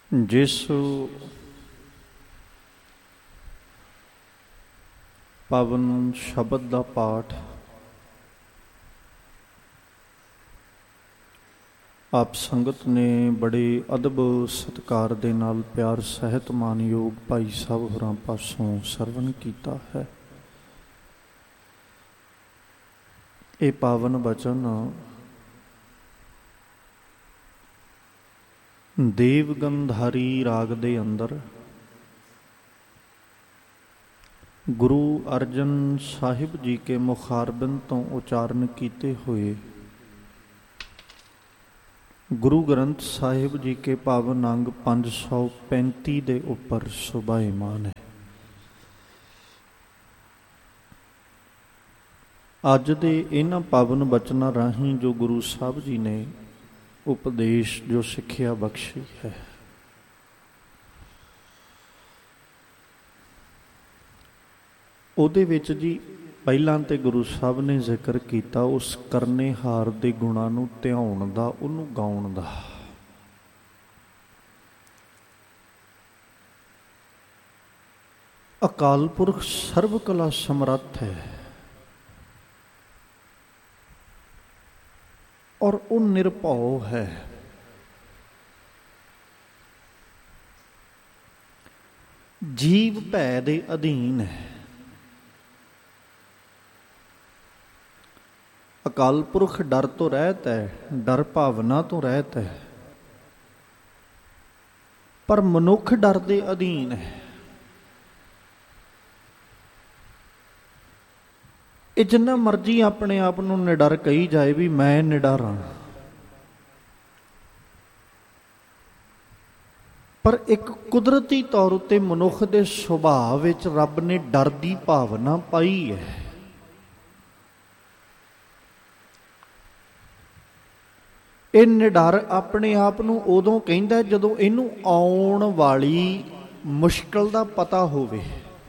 ਜਿਸ ਪਾਵਨ ਸ਼ਬਦ ਦਾ ਪਾਠ ਆਪ ਸੰਗਤ ਨੇ ਬੜੇ ਅਦਬ ਸਤਿਕਾਰ ਦੇ ਨਾਲ ਪਿਆਰ ਸਹਿਤ ਮਾਨਯੋਗ ਭਾਈ ਸਾਹਿਬ ਹੋਰਾਂ ਪਾਸੋਂ ਸਰਵਣ ਕੀਤਾ ਹੈ। ਇਹ ਪਾਵਨ ਬਚਨ ਦੇਵ ਗੰਧਾਰੀ ਰਾਗ ਦੇ ਅੰਦਰ ਗੁਰੂ ਅਰਜਨ ਸਾਹਿਬ ਜੀ ਕੇ ਮੁਖਾਰਬਿੰਦ ਤੋਂ ਉਚਾਰਨ ਕੀਤੇ ਹੋਏ ਗੁਰੂ ਗ੍ਰੰਥ ਸਾਹਿਬ ਜੀ ਕੇ ਪਾਵਨ ਅੰਗ 535 ਦੇ ਉੱਪਰ ਸੁਭਾਇਮਾਨ ਹੈ। ਅੱਜ ਦੇ ਇਹਨਾਂ ਪਾਵਨ ਬਚਨਾਂ ਰਾਹੀਂ ਜੋ ਗੁਰੂ ਸਾਹਿਬ ਜੀ ਨੇ ਉਪਦੇਸ਼ ਜੋ ਸਿੱਖਿਆ ਬਖਸ਼ੀ ਹੈ, ਉਹਦੇ ਵਿੱਚ ਜੀ ਪਹਿਲਾਂ ਤੇ ਗੁਰੂ ਸਾਹਿਬ ਨੇ ਜ਼ਿਕਰ ਕੀਤਾ ਉਸ ਕਰਨੇਹਾਰ ਦੇ ਗੁਣਾਂ ਨੂੰ ਧਿਆਉਣ ਦਾ, ਉਹਨੂੰ ਗਾਉਣ ਦਾ। ਅਕਾਲ ਪੁਰਖ ਸਰਬ ਕਲਾ ਸਮਰੱਥ ਹੈ ਔਰ ਉਹ ਨਿਰਭਉ ਹੈ। ਜੀਵ ਭੈ ਦੇ ਅਧੀਨ ਹੈ। ਅਕਾਲ ਪੁਰਖ ਡਰ ਤੋਂ ਰਹਿਤ ਹੈ, ਡਰ ਭਾਵਨਾ ਤੋਂ ਰਹਿਤ ਹੈ, ਪਰ ਮਨੁੱਖ ਡਰ ਦੇ ਅਧੀਨ ਹੈ। ਇਹ ਜਿੰਨਾ ਮਰਜ਼ੀ ਆਪਣੇ ਆਪ ਨੂੰ ਨਿਡਰ ਕਹੀ ਜਾਏ ਵੀ ਮੈਂ ਨਿਡਰ ਹਾਂ, ਪਰ ਇੱਕ ਕੁਦਰਤੀ ਤੌਰ ਉੱਤੇ ਮਨੁੱਖ ਦੇ ਸੁਭਾਅ ਵਿੱਚ ਰੱਬ ਨੇ ਡਰ ਦੀ ਭਾਵਨਾ ਪਾਈ ਹੈ। ਇਹ ਨਿਡਰ ਆਪਣੇ ਆਪ ਨੂੰ ਉਦੋਂ ਕਹਿੰਦਾ ਜਦੋਂ ਇਹਨੂੰ ਆਉਣ ਵਾਲੀ ਮੁਸ਼ਕਲ ਦਾ ਪਤਾ ਹੋਵੇ।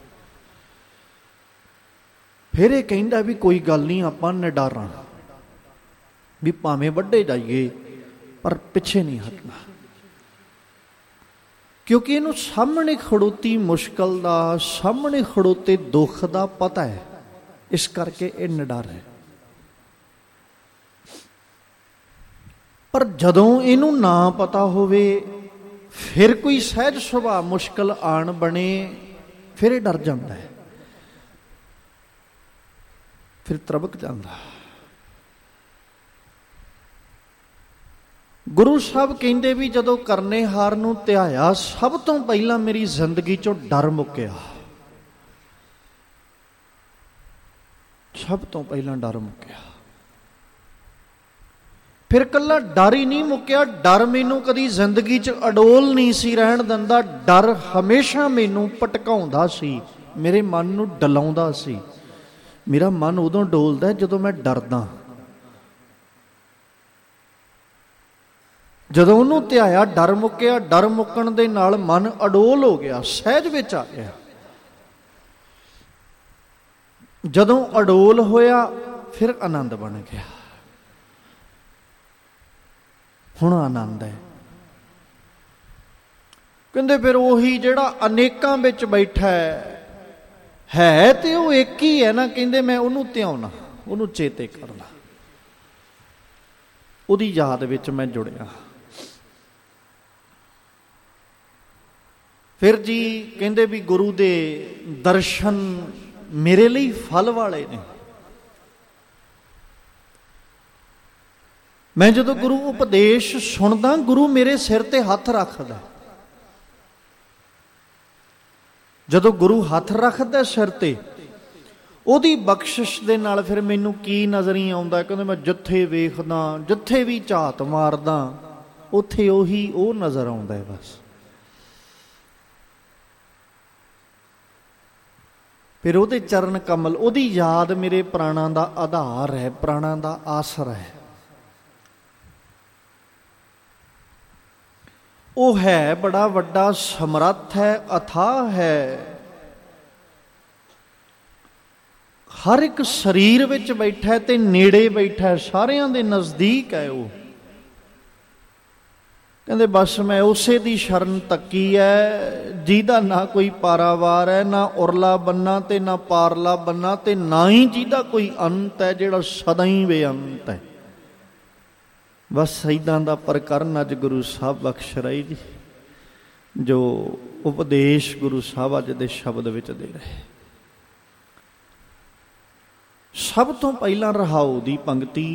ਫਿਰ ਇਹ ਕਹਿੰਦਾ ਵੀ ਕੋਈ ਗੱਲ ਨਹੀਂ, ਆਪਾਂ ਨਿਡਰ ਹਾਂ, ਵੀ ਭਾਵੇਂ ਵੱਡੇ ਜਾਈਏ ਪਰ ਪਿੱਛੇ ਨਹੀਂ ਹਟਣਾ, ਕਿਉਂਕਿ ਇਹਨੂੰ ਸਾਹਮਣੇ ਖੜੋਤੀ ਮੁਸ਼ਕਲ ਦਾ, ਸਾਹਮਣੇ ਖੜੋਤੇ ਦੁੱਖ ਦਾ ਪਤਾ ਹੈ, ਇਸ ਕਰਕੇ ਇਹ ਨਿਡਰ ਹੈ। ਪਰ ਜਦੋਂ ਇਹਨੂੰ ਨਾ ਪਤਾ ਹੋਵੇ, ਫਿਰ ਕੋਈ ਸਹਿਜ ਸੁਭਾਅ ਮੁਸ਼ਕਲ ਆਣ ਬਣੇ, ਫਿਰ ਇਹ ਡਰ ਜਾਂਦਾ ਹੈ, ਫਿਰ ਤਰਬਕ ਜਾਂਦਾ। ਗੁਰੂ ਸਾਹਿਬ ਕਹਿੰਦੇ ਵੀ ਜਦੋਂ ਕਰਨੇਹਾਰ ਨੂੰ ਧਿਆਇਆ, ਸਭ ਤੋਂ ਪਹਿਲਾਂ ਮੇਰੀ ਜ਼ਿੰਦਗੀ ਚੋਂ ਡਰ ਮੁੱਕਿਆ। ਸਭ ਤੋਂ ਪਹਿਲਾਂ ਡਰ ਮੁੱਕਿਆ। ਫਿਰ ਇਕੱਲਾ ਡਰ ਹੀ ਨਹੀਂ ਮੁੱਕਿਆ, ਡਰ ਮੈਨੂੰ ਕਦੀ ਜ਼ਿੰਦਗੀ 'ਚ ਅਡੋਲ ਨਹੀਂ ਸੀ ਰਹਿਣ ਦਿੰਦਾ। ਡਰ ਹਮੇਸ਼ਾ ਮੈਨੂੰ ਭਟਕਾਉਂਦਾ ਸੀ, ਮੇਰੇ ਮਨ ਨੂੰ ਡਲਾਉਂਦਾ ਸੀ। ਮੇਰਾ ਮਨ ਉਦੋਂ ਡੋਲਦਾ ਜਦੋਂ ਮੈਂ ਡਰਦਾ। ਜਦੋਂ ਉਹਨੂੰ ਧਿਆਇਆ, ਡਰ ਮੁੱਕਿਆ। ਡਰ ਮੁੱਕਣ ਦੇ ਨਾਲ ਮਨ ਅਡੋਲ ਹੋ ਗਿਆ, ਸਹਿਜ ਵਿੱਚ ਆ ਗਿਆ। ਜਦੋਂ ਅਡੋਲ ਹੋਇਆ, ਫਿਰ ਆਨੰਦ ਬਣ ਗਿਆ। ਹੁਣ ਆਨੰਦ ਹੈ। ਕਹਿੰਦੇ ਫਿਰ ਉਹੀ ਜਿਹੜਾ ਅਨੇਕਾਂ ਵਿੱਚ ਬੈਠਾ ਹੈ ਤੇ ਉਹ ਇੱਕ ਹੀ ਹੈ ਨਾ। ਕਹਿੰਦੇ ਮੈਂ ਉਹਨੂੰ ਧਿਆਉਣਾ, ਉਹਨੂੰ ਚੇਤੇ ਕਰਨਾ, ਉਹਦੀ ਯਾਦ ਵਿੱਚ ਮੈਂ ਜੁੜਿਆ। ਫਿਰ ਜੀ ਕਹਿੰਦੇ ਵੀ ਗੁਰੂ ਦੇ ਦਰਸ਼ਨ ਮੇਰੇ ਲਈ ਫਲ ਵਾਲੇ ਨੇ। ਮੈਂ ਜਦੋਂ ਗੁਰੂ ਉਪਦੇਸ਼ ਸੁਣਦਾ, ਗੁਰੂ ਮੇਰੇ ਸਿਰ ਤੇ ਹੱਥ ਰੱਖਦਾ। ਜਦੋਂ ਗੁਰੂ ਹੱਥ ਰੱਖਦਾ ਸਿਰ ਤੇ, ਉਹਦੀ ਬਖਸ਼ਿਸ਼ ਦੇ ਨਾਲ ਫਿਰ ਮੈਨੂੰ ਕੀ ਨਜ਼ਰ ਹੀ ਆਉਂਦਾ। ਕਹਿੰਦੇ ਮੈਂ ਜਿੱਥੇ ਵੇਖਦਾ, ਜਿੱਥੇ ਵੀ ਝਾਤ ਮਾਰਦਾ, ਉੱਥੇ ਉਹੀ ਉਹ ਨਜ਼ਰ ਆਉਂਦਾ ਹੈ ਬਸ। ਫਿਰ ਉਹਦੇ ਚਰਨ ਕਮਲ, ਉਹਦੀ ਯਾਦ ਮੇਰੇ ਪ੍ਰਾਣਾਂ ਦਾ ਆਧਾਰ ਹੈ, ਪ੍ਰਾਣਾਂ ਦਾ ਆਸਰਾ ਹੈ। ਉਹ ਹੈ ਬੜਾ ਵੱਡਾ, ਸਮਰੱਥ ਹੈ, ਅਥਾਹ ਹੈ। ਹਰ ਇੱਕ ਸਰੀਰ ਵਿੱਚ ਬੈਠਾ ਤੇ ਨੇੜੇ ਬੈਠਾ, ਸਾਰਿਆਂ ਦੇ ਨਜ਼ਦੀਕ ਹੈ ਉਹ। ਕਹਿੰਦੇ ਬਸ ਮੈਂ ਉਸੇ ਦੀ ਸ਼ਰਨ ਤੱਕੀ ਹੈ ਜਿਹਦਾ ਨਾ ਕੋਈ ਪਾਰਾਵਾਰ ਹੈ, ਨਾ ਉਰਲਾ ਬੰਨਾ ਤੇ ਨਾ ਪਾਰਲਾ ਬੰਨਾ, ਤੇ ਨਾ ਹੀ ਜਿਹਦਾ ਕੋਈ ਅੰਤ ਹੈ, ਜਿਹੜਾ ਸਦਾ ਹੀ ਬੇਅੰਤ ਹੈ। ਬਸ ਇੱਦਾਂ ਦਾ ਪ੍ਰਕਰਨ ਅੱਜ ਗੁਰੂ ਸਾਹਿਬ ਬਖਸ਼ ਰਹੇ ਜੀ, ਜੋ ਉਪਦੇਸ਼ ਗੁਰੂ ਸਾਹਿਬ ਅੱਜ ਦੇ ਸ਼ਬਦ ਵਿੱਚ ਦੇ ਰਹੇ। ਸਭ ਤੋਂ ਪਹਿਲਾਂ ਰਹਾਉ ਦੀ ਪੰਕਤੀ,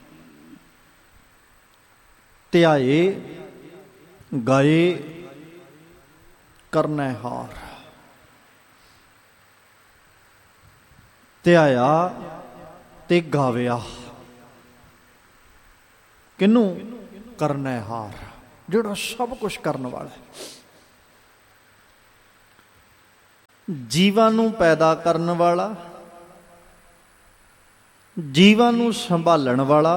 ਧਿਆਏ ਗਾਏ ਕਰਨੈ ਹਾਰ। ਧਿਆਇਆ ਤੇ ਗਾਵਿਆ ਕਿਹਨੂੰ? ਕਰਨੈ ਹਾਰ, ਜਿਹੜਾ ਸਭ ਕੁਛ ਕਰਨ ਵਾਲਾ ਹੈ। ਜੀਵਾਂ ਨੂੰ ਪੈਦਾ ਕਰਨ ਵਾਲਾ, ਜੀਵਾਂ ਨੂੰ ਸੰਭਾਲਣ ਵਾਲਾ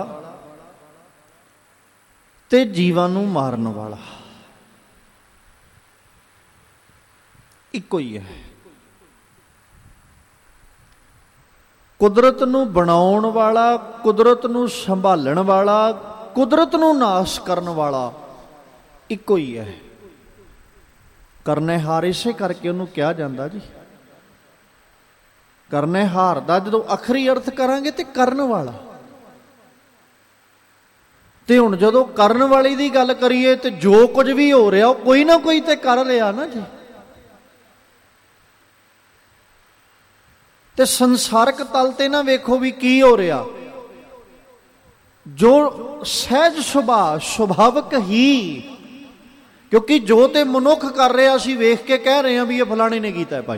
ਤੇ ਜੀਵਾਂ ਨੂੰ ਮਾਰਨ ਵਾਲਾ ਇੱਕੋ ਹੀ ਹੈ। ਕੁਦਰਤ ਨੂੰ ਬਣਾਉਣ ਵਾਲਾ, ਕੁਦਰਤ ਨੂੰ ਸੰਭਾਲਣ ਵਾਲਾ, ਕੁਦਰਤ ਨੂੰ ਨਾਸ਼ ਕਰਨ ਵਾਲਾ ਇੱਕੋ ਹੀ ਹੈ। ਕਰਨੇ ਹਾਰ ਇਸੇ ਕਰਕੇ ਉਹਨੂੰ ਕਿਹਾ ਜਾਂਦਾ ਜੀ। ਕਰਨੇ ਹਾਰ ਦਾ ਜਦੋਂ ਅਖਰੀ ਅਰਥ ਕਰਾਂਗੇ ਤੇ ਕਰਨ ਵਾਲਾ, ਤੇ ਹੁਣ ਜਦੋਂ ਕਰਨ ਵਾਲੀ ਦੀ ਗੱਲ ਕਰੀਏ ਤੇ ਜੋ ਕੁਝ ਵੀ ਹੋ ਰਿਹਾ ਉਹ ਕੋਈ ਨਾ ਕੋਈ ਤੇ ਕਰ ਰਿਹਾ ਨਾ ਜੀ। ਤੇ ਸੰਸਾਰਕ ਤਲ ਤੇ ਨਾ ਵੇਖੋ ਵੀ ਕੀ ਹੋ ਰਿਹਾ, ਜੋ ਸਹਿਜ ਸੁਭਾਅ ਸੁਭਾਵਕ ਹੀ, ਕਿਉਂਕਿ ਜੋ ਤੇ ਮਨੁੱਖ ਕਰ ਰਿਹਾ ਅਸੀਂ ਵੇਖ ਕੇ ਕਹਿ ਰਹੇ ਹਾਂ ਵੀ ਇਹ ਫਲਾਣੇ ਨੇ ਕੀਤਾ ਭਾਈ।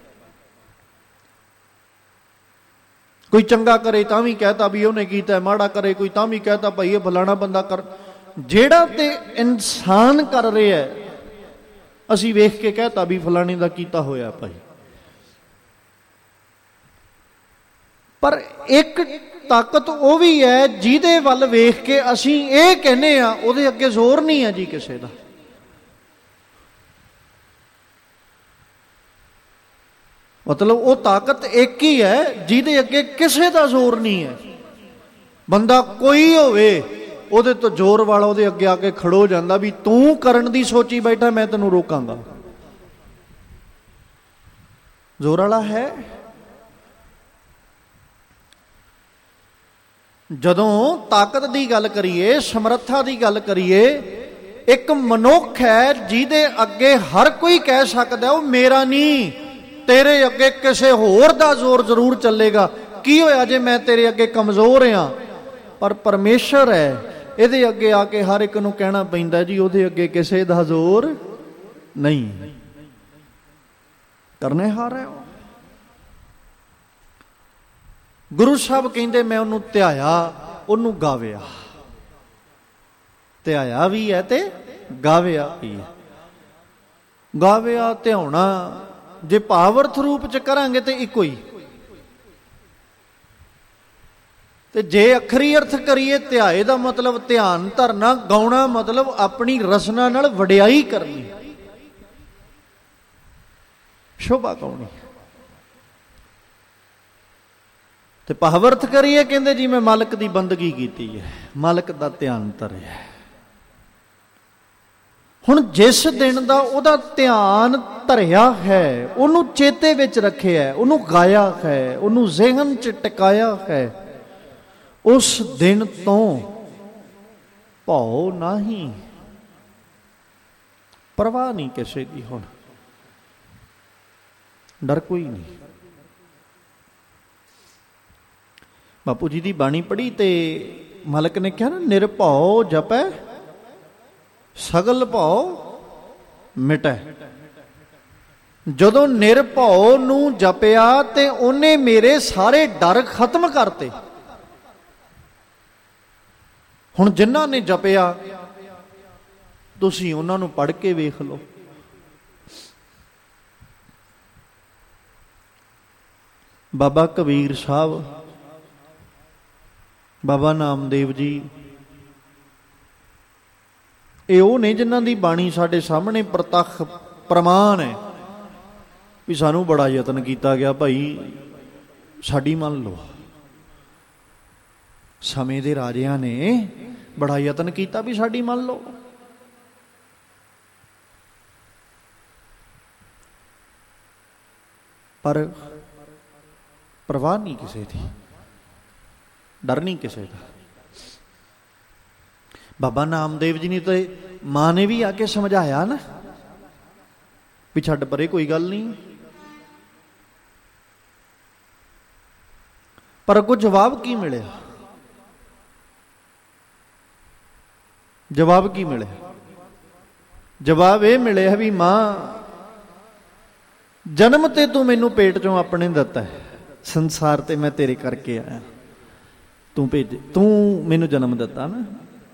ਕੋਈ ਚੰਗਾ ਕਰੇ ਤਾਂ ਵੀ ਕਹਿਤਾ ਵੀ ਉਹਨੇ ਕੀਤਾ, ਮਾੜਾ ਕਰੇ ਕੋਈ ਤਾਂ ਵੀ ਕਹਿਤਾ ਭਾਈ ਇਹ ਫਲਾਣਾ ਬੰਦਾ ਕਰ। ਜਿਹੜਾ ਤੇ ਇਨਸਾਨ ਕਰ ਰਿਹਾ ਅਸੀਂ ਵੇਖ ਕੇ ਕਹਿਤਾ ਵੀ ਫਲਾਣੇ ਦਾ ਕੀਤਾ ਹੋਇਆ ਭਾਈ। ਪਰ ਇੱਕ ਤਾਕਤ ਉਹ ਵੀ ਹੈ ਜਿਹਦੇ ਵੱਲ ਵੇਖ ਕੇ ਅਸੀਂ ਇਹ ਕਹਿੰਦੇ ਆ ਉਹਦੇ ਅੱਗੇ ਜ਼ੋਰ ਨਹੀਂ ਹੈ ਜੀ ਕਿਸੇ ਦਾ। ਮਤਲਬ ਉਹ ਤਾਕਤ ਇੱਕ ਹੀ ਹੈ ਜਿਹਦੇ ਅੱਗੇ ਕਿਸੇ ਦਾ ਜ਼ੋਰ ਨਹੀਂ ਹੈ। ਬੰਦਾ ਕੋਈ ਹੋਵੇ ਉਹਦੇ ਤੋਂ ਜ਼ੋਰ ਵਾਲਾ ਉਹਦੇ ਅੱਗੇ ਆ ਕੇ ਖੜੋ ਜਾਂਦਾ ਵੀ ਤੂੰ ਕਰਨ ਦੀ ਸੋਚੀ ਬੈਠਾ, ਮੈਂ ਤੈਨੂੰ ਰੋਕਾਂਗਾ। ਜ਼ੋਰ ਵਾਲਾ ਹੈ। ਜਦੋਂ ਤਾਕਤ ਦੀ ਗੱਲ ਕਰੀਏ, ਸਮਰੱਥਾ ਦੀ ਗੱਲ ਕਰੀਏ, ਇੱਕ ਮਨੁੱਖ ਹੈ ਜਿਹਦੇ ਅੱਗੇ ਹਰ ਕੋਈ ਕਹਿ ਸਕਦਾ ਉਹ ਮੇਰਾ ਨਹੀਂ, ਤੇਰੇ ਅੱਗੇ ਕਿਸੇ ਹੋਰ ਦਾ ਜ਼ੋਰ ਜ਼ਰੂਰ ਚੱਲੇਗਾ। ਕੀ ਹੋਇਆ ਜੇ ਮੈਂ ਤੇਰੇ ਅੱਗੇ ਕਮਜ਼ੋਰ ਹਾਂ? ਪਰ ਪਰਮੇਸ਼ਰ ਹੈ, ਇਹਦੇ ਅੱਗੇ ਆ ਕੇ ਹਰ ਇੱਕ ਨੂੰ ਕਹਿਣਾ ਪੈਂਦਾ ਜੀ ਉਹਦੇ ਅੱਗੇ ਕਿਸੇ ਦਾ ਜ਼ੋਰ ਨਹੀਂ। ਕਰਨੇ ਹਾਰ ਹੈ ਉਹ। ਗੁਰੂ ਸਾਹਿਬ ਕਹਿੰਦੇ ਮੈਂ ਉਹਨੂੰ ਧਿਆਇਆ, ਉਹਨੂੰ ਗਾਵਿਆ। ਧਿਆਇਆ ਵੀ ਹੈ ਤੇ ਗਾਵਿਆ ਵੀ ਹੈ। ਗਾਵਿਆ ਧਿਆਉਣਾ ਜੇ ਭਾਵਰਥ ਰੂਪ ਚ ਕਰਾਂਗੇ ਤੇ ਇੱਕੋ ਹੀ, ਤੇ ਜੇ ਅਖਰੀ ਅਰਥ ਕਰੀਏ ਧਿਆਏ ਦਾ ਮਤਲਬ ਧਿਆਨ ਧਰਨਾ, ਗਾਉਣਾ ਮਤਲਬ ਆਪਣੀ ਰਸਨਾ ਨਾਲ ਵਡਿਆਈ ਕਰਨੀ, ਸ਼ੋਭਾ ਗਾਉਣੀ। ਤੇ ਭਾਵਰਥ ਕਰੀਏ ਕਹਿੰਦੇ ਜੀ ਮੈਂ ਮਾਲਕ ਦੀ ਬੰਦਗੀ ਕੀਤੀ ਹੈ, ਮਾਲਕ ਦਾ ਧਿਆਨ ਧਰਿਆ। ਹੁਣ ਜਿਸ ਦਿਨ ਦਾ ਉਹਦਾ ਧਿਆਨ ਧਰਿਆ ਹੈ, ਉਹਨੂੰ ਚੇਤੇ ਵਿੱਚ ਰੱਖਿਆ, ਉਹਨੂੰ ਗਾਇਆ ਹੈ, ਉਹਨੂੰ ਜ਼ਿਹਨ 'ਚ ਟਿਕਾਇਆ ਹੈ, ਉਸ ਦਿਨ ਤੋਂ ਭਉ ਨਹੀਂ, ਪਰਵਾਹ ਨਹੀਂ ਕਿਸੇ ਦੀ। ਹੁਣ ਡਰ ਕੋਈ ਨਹੀਂ। ਬਾਪੂ ਜੀ ਦੀ ਬਾਣੀ ਪੜ੍ਹੀ ਤੇ ਮਾਲਕ ਨੇ ਕਿਹਾ ਨਾ, ਨਿਰਭਉ ਜਪੈ ਸਗਲ ਭਉ ਮਿਟੈ। ਜਦੋਂ ਨਿਰਭਉ ਨੂੰ ਜਪਿਆ ਤੇ ਉਹਨੇ ਮੇਰੇ ਸਾਰੇ ਡਰ ਖਤਮ ਕਰਤੇ। ਹੁਣ ਜਿਨ੍ਹਾਂ ਨੇ ਜਪਿਆ ਤੁਸੀਂ ਉਹਨਾਂ ਨੂੰ ਪੜ੍ਹ ਕੇ ਵੇਖ ਲਓ। ਬਾਬਾ ਕਬੀਰ ਸਾਹਿਬ, ਬਾਬਾ ਨਾਮਦੇਵ ਜੀ, ਇਹ ਉਹ ਨੇ ਜਿਨ੍ਹਾਂ ਦੀ ਬਾਣੀ ਸਾਡੇ ਸਾਹਮਣੇ ਪ੍ਰਤੱਖ ਪ੍ਰਮਾਣ ਹੈ ਵੀ ਸਾਨੂੰ ਬੜਾ ਯਤਨ ਕੀਤਾ ਗਿਆ ਭਾਈ ਸਾਡੀ ਮੰਨ ਲਓ। ਸਮੇਂ ਦੇ ਰਾਜਿਆਂ ਨੇ ਬੜਾ ਯਤਨ ਕੀਤਾ ਵੀ ਸਾਡੀ ਮੰਨ ਲਓ। ਪਰ ਪਰਵਾਹ ਨਹੀਂ ਕਿਸੇ ਦੀ, ਡਰ ਨਹੀਂ ਕਿਸੇ ਦਾ। ਬਾਬਾ ਨਾਮਦੇਵ ਜੀ ਨੇ ਤਾਂ ਮਾਂ ਨੇ ਵੀ ਆ ਕੇ ਸਮਝਾਇਆ ਨਾ ਵੀ ਛੱਡ ਪਰੇ, ਕੋਈ ਗੱਲ ਨਹੀਂ। ਪਰ ਅੱਗੋਂ ਜਵਾਬ ਕੀ ਮਿਲਿਆ? ਜਵਾਬ ਕੀ ਮਿਲਿਆ? ਜਵਾਬ ਇਹ ਮਿਲਿਆ ਵੀ ਮਾਂ, ਜਨਮ ਤੇ ਤੂੰ ਮੈਨੂੰ ਪੇਟ ਚੋਂ ਆਪਣੇ ਦਿੱਤਾ ਹੈ, ਸੰਸਾਰ ਤੇ ਮੈਂ ਤੇਰੇ ਕਰਕੇ ਆਇਆ, ਤੂੰ ਭੇਜੇ, ਤੂੰ ਮੈਨੂੰ ਜਨਮ ਦਿੱਤਾ ਨਾ।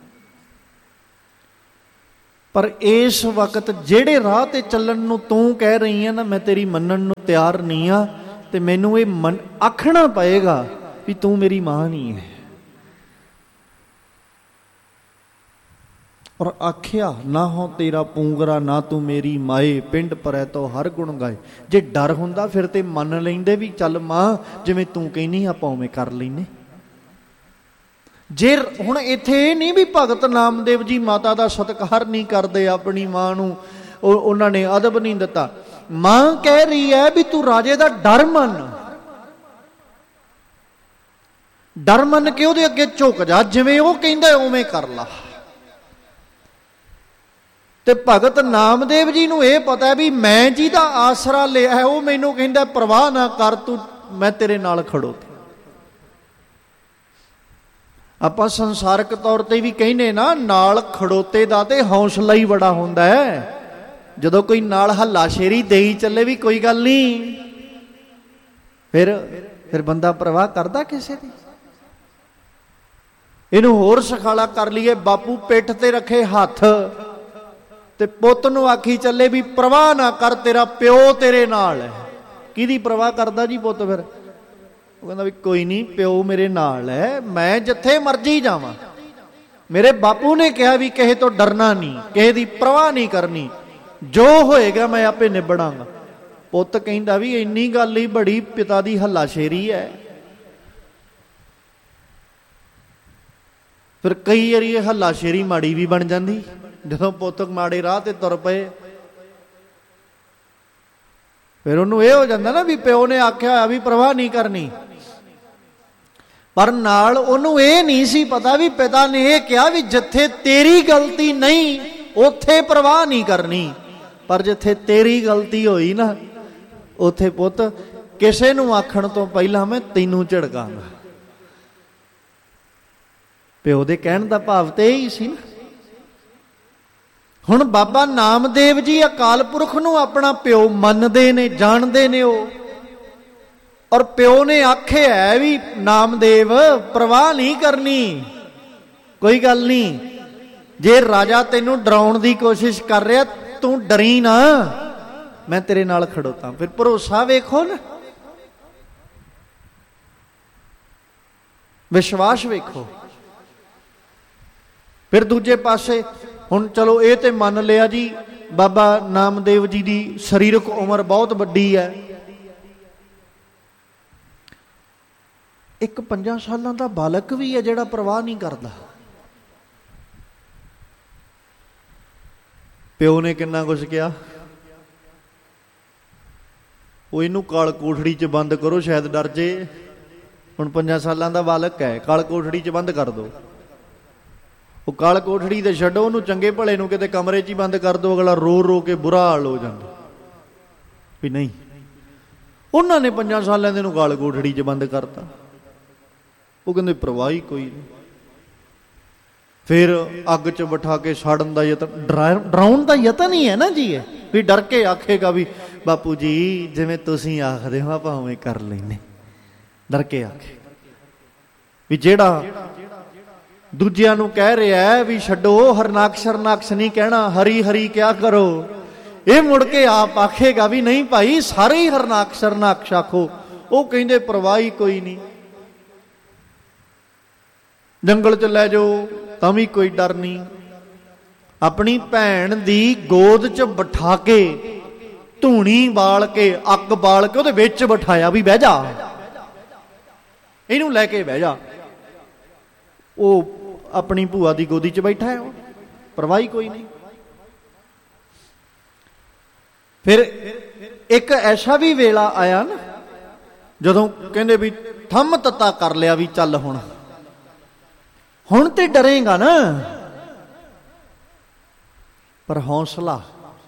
ਪਰ ਇਸ ਵਕਤ ਜਿਹੜੇ ਰਾਹ ਤੇ ਚੱਲਣ ਨੂੰ ਤੂੰ ਕਹਿ ਰਹੀ ਹੈ ਨਾ, ਮੈਂ ਤੇਰੀ ਮੰਨਣ ਨੂੰ ਤਿਆਰ ਨਹੀਂ ਆ, ਤੇ ਮੈਨੂੰ ਇਹ ਆਖਣਾ ਪਏਗਾ ਵੀ ਤੂੰ ਮੇਰੀ ਮਾਂ ਨਹੀਂ ਹੈ। ਔਰ ਆਖਿਆ ਨਾ ਹੋ ਤੇਰਾ ਪੂੰਗਰਾ, ਨਾ ਤੂੰ ਮੇਰੀ ਮਾਏ, ਪਿੰਡ ਪਰੈ ਤੋਂ ਹਰ ਗੁਣ ਗਾਏ। ਜੇ ਡਰ ਹੁੰਦਾ ਫਿਰ ਤੇ ਮੰਨ ਲੈਂਦੇ ਵੀ ਚੱਲ ਮਾਂ ਜਿਵੇਂ ਤੂੰ ਕਹਿੰਦੀ ਆਪਾਂ ਉਵੇਂ ਕਰ ਲੈਨੇ। ਜੇ ਹੁਣ ਇੱਥੇ ਇਹ ਨਹੀਂ ਵੀ ਭਗਤ ਨਾਮਦੇਵ ਜੀ ਮਾਤਾ ਦਾ ਸਤਿਕਾਰ ਨਹੀਂ ਕਰਦੇ, ਆਪਣੀ ਮਾਂ ਨੂੰ ਉਹਨਾਂ ਨੇ ਅਦਬ ਨਹੀਂ ਦਿੱਤਾ। ਮਾਂ ਕਹਿ ਰਹੀ ਹੈ ਵੀ ਤੂੰ ਰਾਜੇ ਦਾ ਡਰ ਮੰਨ, ਡਰ ਮੰਨ ਕੇ ਉਹਦੇ ਅੱਗੇ ਝੁਕ ਜਾ, ਜਿਵੇਂ ਉਹ ਕਹਿੰਦਾ ਉਵੇਂ ਕਰ ਲਾ। ਤੇ ਭਗਤ ਨਾਮਦੇਵ ਜੀ ਨੂੰ ਇਹ ਪਤਾ ਵੀ ਮੈਂ ਜਿਹਦਾ ਆਸਰਾ ਲਿਆ ਹੈ ਉਹ ਮੈਨੂੰ ਕਹਿੰਦਾ ਪਰਵਾਹ ਨਾ ਕਰ ਤੂੰ, ਮੈਂ ਤੇਰੇ ਨਾਲ ਖੜੋਤਾ। ਆਪਾਂ ਸੰਸਾਰਕ ਤੌਰ ਤੇ ਵੀ ਕਹਿੰਦੇ ਨਾ, ਨਾਲ ਖੜੋਤੇ ਦਾ ਤੇ ਹੌਸਲਾ ਹੀ ਬੜਾ ਹੁੰਦਾ ਹੈ। ਜਦੋਂ ਕੋਈ ਨਾਲ ਹੱਲਾਸ਼ੇਰੀ ਦੇਈ ਚੱਲੇ ਵੀ ਕੋਈ ਗੱਲ ਨਹੀਂ, ਫਿਰ ਬੰਦਾ ਪਰਵਾਹ ਕਰਦਾ ਕਿਸੇ ਦੀ। ਇਹਨੂੰ ਹੋਰ ਸਖਾਲਾ ਕਰ ਲਈਏ, ਬਾਪੂ ਪਿੱਠ ਤੇ ਰੱਖੇ ਹੱਥ ਤੇ ਪੁੱਤ ਨੂੰ ਆਖੀ ਚੱਲੇ ਵੀ ਪਰਵਾਹ ਨਾ ਕਰ, ਤੇਰਾ ਪਿਓ ਤੇਰੇ ਨਾਲ ਹੈ। ਕਿਹਦੀ ਪਰਵਾਹ ਕਰਦਾ ਜੀ ਪੁੱਤ? ਫਿਰ ਉਹ ਕਹਿੰਦਾ ਵੀ ਕੋਈ ਨਹੀਂ, ਪਿਓ ਮੇਰੇ ਨਾਲ ਹੈ, ਮੈਂ ਜਿੱਥੇ ਮਰਜੀ ਜਾਵਾਂ। ਮੇਰੇ ਬਾਪੂ ਨੇ ਕਿਹਾ ਵੀ ਕਿਸੇ ਤੋਂ ਡਰਨਾ ਨਹੀਂ, ਕਿਸੇ ਦੀ ਪਰਵਾਹ ਨਹੀਂ ਕਰਨੀ, ਜੋ ਹੋਏਗਾ ਮੈਂ ਆਪੇ ਨਿਬੜਾਂਗਾ। ਪੁੱਤ ਕਹਿੰਦਾ ਵੀ ਇੰਨੀ ਗੱਲ ਹੀ ਬੜੀ ਪਿਤਾ ਦੀ ਹੱਲਾਸ਼ੇਰੀ ਹੈ। ਫਿਰ ਕਈ ਵਾਰੀ ਇਹ ਹੱਲਾਸ਼ੇਰੀ ਮਾੜੀ ਵੀ ਬਣ ਜਾਂਦੀ, ਜਦੋਂ ਪੁੱਤ ਮਾੜੇ ਰਾਹ ਤੇ ਤੁਰ ਪਏ। ਫਿਰ ਉਹਨੂੰ ਇਹ ਹੋ ਜਾਂਦਾ ਨਾ ਵੀ ਪਿਓ ਨੇ ਆਖਿਆ ਹੋਇਆ ਵੀ ਪਰਵਾਹ ਨਹੀਂ ਕਰਨੀ, ਪਰ ਨਾਲ ਉਹਨੂੰ ਇਹ ਨਹੀਂ ਸੀ ਪਤਾ ਵੀ ਪਿਤਾ ਨੇ ਇਹ ਕਿਹਾ ਵੀ ਜਿੱਥੇ ਤੇਰੀ ਗਲਤੀ ਨਹੀਂ ਉੱਥੇ ਪਰਵਾਹ ਨਹੀਂ ਕਰਨੀ, ਪਰ ਜਿੱਥੇ ਤੇਰੀ ਗਲਤੀ ਹੋਈ ਨਾ ਉੱਥੇ ਪੁੱਤ ਕਿਸੇ ਨੂੰ ਆਖਣ ਤੋਂ ਪਹਿਲਾਂ ਮੈਂ ਤੈਨੂੰ ਝਿੜਕਾਂਗਾ। ਪਿਓ ਦੇ ਕਹਿਣ ਦਾ ਭਾਵ ਤੇ ਇਹੀ ਸੀ ਨਾ। ਹੁਣ ਬਾਬਾ ਨਾਮਦੇਵ ਜੀ ਅਕਾਲ ਪੁਰਖ ਨੂੰ ਆਪਣਾ ਪਿਓ ਮੰਨਦੇ ਨੇ, ਜਾਣਦੇ ਨੇ ਉਹ, ਔਰ ਪਿਓ ਨੇ ਆਖਿਆ ਹੈ ਵੀ ਨਾਮਦੇਵ ਪਰਵਾਹ ਨਹੀਂ ਕਰਨੀ, ਕੋਈ ਗੱਲ ਨਹੀਂ। ਜੇ ਰਾਜਾ ਤੈਨੂੰ ਡਰਾਉਣ ਦੀ ਕੋਸ਼ਿਸ਼ ਕਰ ਰਿਹਾ ਤੂੰ ਡਰੀ ਨਾ, ਮੈਂ ਤੇਰੇ ਨਾਲ ਖੜੋਤਾ। ਫਿਰ ਭਰੋਸਾ ਵੇਖੋ ਨਾ, ਵਿਸ਼ਵਾਸ ਵੇਖੋ। ਫਿਰ ਦੂਜੇ ਪਾਸੇ ਹੁਣ ਚਲੋ ਇਹ ਤੇ ਮੰਨ ਲਿਆ ਜੀ ਬਾਬਾ ਨਾਮਦੇਵ ਜੀ ਦੀ ਸਰੀਰਕ ਉਮਰ ਬਹੁਤ ਵੱਡੀ ਹੈ। ਇੱਕ 5 ਸਾਲਾਂ ਦਾ ਬਾਲਕ ਵੀ ਹੈ ਜਿਹੜਾ ਪਰਵਾਹ ਨਹੀਂ ਕਰਦਾ। ਪਿਓ ਨੇ ਕਿੰਨਾ ਕੁਛ ਕਿਹਾ, ਉਹ ਇਹਨੂੰ ਕਾਲ ਕੋਠੜੀ 'ਚ ਬੰਦ ਕਰੋ ਸ਼ਾਇਦ ਡਰ ਜੇ। ਹੁਣ 5 ਸਾਲਾਂ ਦਾ ਬਾਲਕ ਹੈ, ਕਾਲ ਕੋਠੜੀ 'ਚ ਬੰਦ ਕਰ ਦਿਓ। ਉਹ ਕਾਲ ਕੋਠੜੀ ਤੇ ਛੱਡੋ, ਉਹਨੂੰ ਚੰਗੇ ਭਲੇ ਨੂੰ ਕਿਤੇ ਕਮਰੇ 'ਚ ਹੀ ਬੰਦ ਕਰ ਦਿਓ, ਅਗਲਾ ਰੋ ਰੋ ਕੇ ਬੁਰਾ ਹਾਲ ਹੋ ਜਾਂਦਾ ਵੀ ਨਹੀਂ। ਉਹਨਾਂ ਨੇ 5 ਸਾਲਾਂ ਦੇ ਨੂੰ ਕਾਲ ਕੋਠੜੀ 'ਚ ਬੰਦ ਕਰਤਾ। ਉਹ ਕਹਿੰਦੇ ਪਰਵਾਹ ਹੀ ਕੋਈ ਨਹੀਂ। ਫਿਰ ਅੱਗ 'ਚ ਬਿਠਾ ਕੇ ਸਾੜਨ ਦਾ ਯਤਨ, ਡਰਾਉਣ ਦਾ ਯਤਨ ਹੀ ਹੈ ਨਾ ਜੀ ਇਹ, ਵੀ ਡਰ ਕੇ ਆਖੇਗਾ ਵੀ ਬਾਪੂ ਜੀ ਜਿਵੇਂ ਤੁਸੀਂ ਆਖਦੇ ਹੋ ਆਪਾਂ ਉਵੇਂ ਕਰ ਲੈਨੇ। ਡਰ ਕੇ ਆਖੇ ਵੀ ਜਿਹੜਾ ਦੂਜਿਆਂ ਨੂੰ ਕਹਿ ਰਿਹਾ ਵੀ ਛੱਡੋ ਹਰਨਾਕਸ਼ ਹਰਨਾਕਸ਼ ਨਹੀਂ ਕਹਿਣਾ, ਹਰੀ ਹਰੀ ਕਿਆ ਕਰੋ, ਇਹ ਮੁੜ ਕੇ ਆਪ ਆਖੇਗਾ ਵੀ ਨਹੀਂ ਭਾਈ ਸਾਰੇ ਹੀ ਹਰਨਾਕਸ਼ ਹਰਨਾਕਸ਼ ਆਖੋ। ਉਹ ਕਹਿੰਦੇ ਪਰਵਾਹ ਹੀ ਕੋਈ ਨਹੀਂ, ਜੰਗਲ 'ਚ ਲੈ ਜਾਓ ਤਾਂ ਵੀ ਕੋਈ ਡਰ ਨਹੀਂ। ਆਪਣੀ ਭੈਣ ਦੀ ਗੋਦ 'ਚ ਬਿਠਾ ਕੇ ਧੂਣੀ ਬਾਲ ਕੇ, ਅੱਗ ਬਾਲ ਕੇ ਉਹਦੇ ਵਿੱਚ ਬਿਠਾਇਆ ਵੀ ਬਹਿ ਜਾ, ਇਹਨੂੰ ਲੈ ਕੇ ਬਹਿ ਜਾ। ਉਹ ਆਪਣੀ ਭੂਆ ਦੀ ਗੋਦੀ 'ਚ ਬੈਠਾ ਹੈ, ਉਹ ਪਰਵਾਹ ਹੀ ਕੋਈ ਨਹੀਂ। ਫਿਰ ਇੱਕ ਐਸਾ ਵੀ ਵੇਲਾ ਆਇਆ ਨਾ ਜਦੋਂ ਕਹਿੰਦੇ ਵੀ ਥੰਮ ਤੱਤਾ ਕਰ ਲਿਆ ਵੀ ਚੱਲ ਹੁਣ ਤੇ ਡਰੇਗਾ ਨਾ, ਪਰ ਹੌਸਲਾ,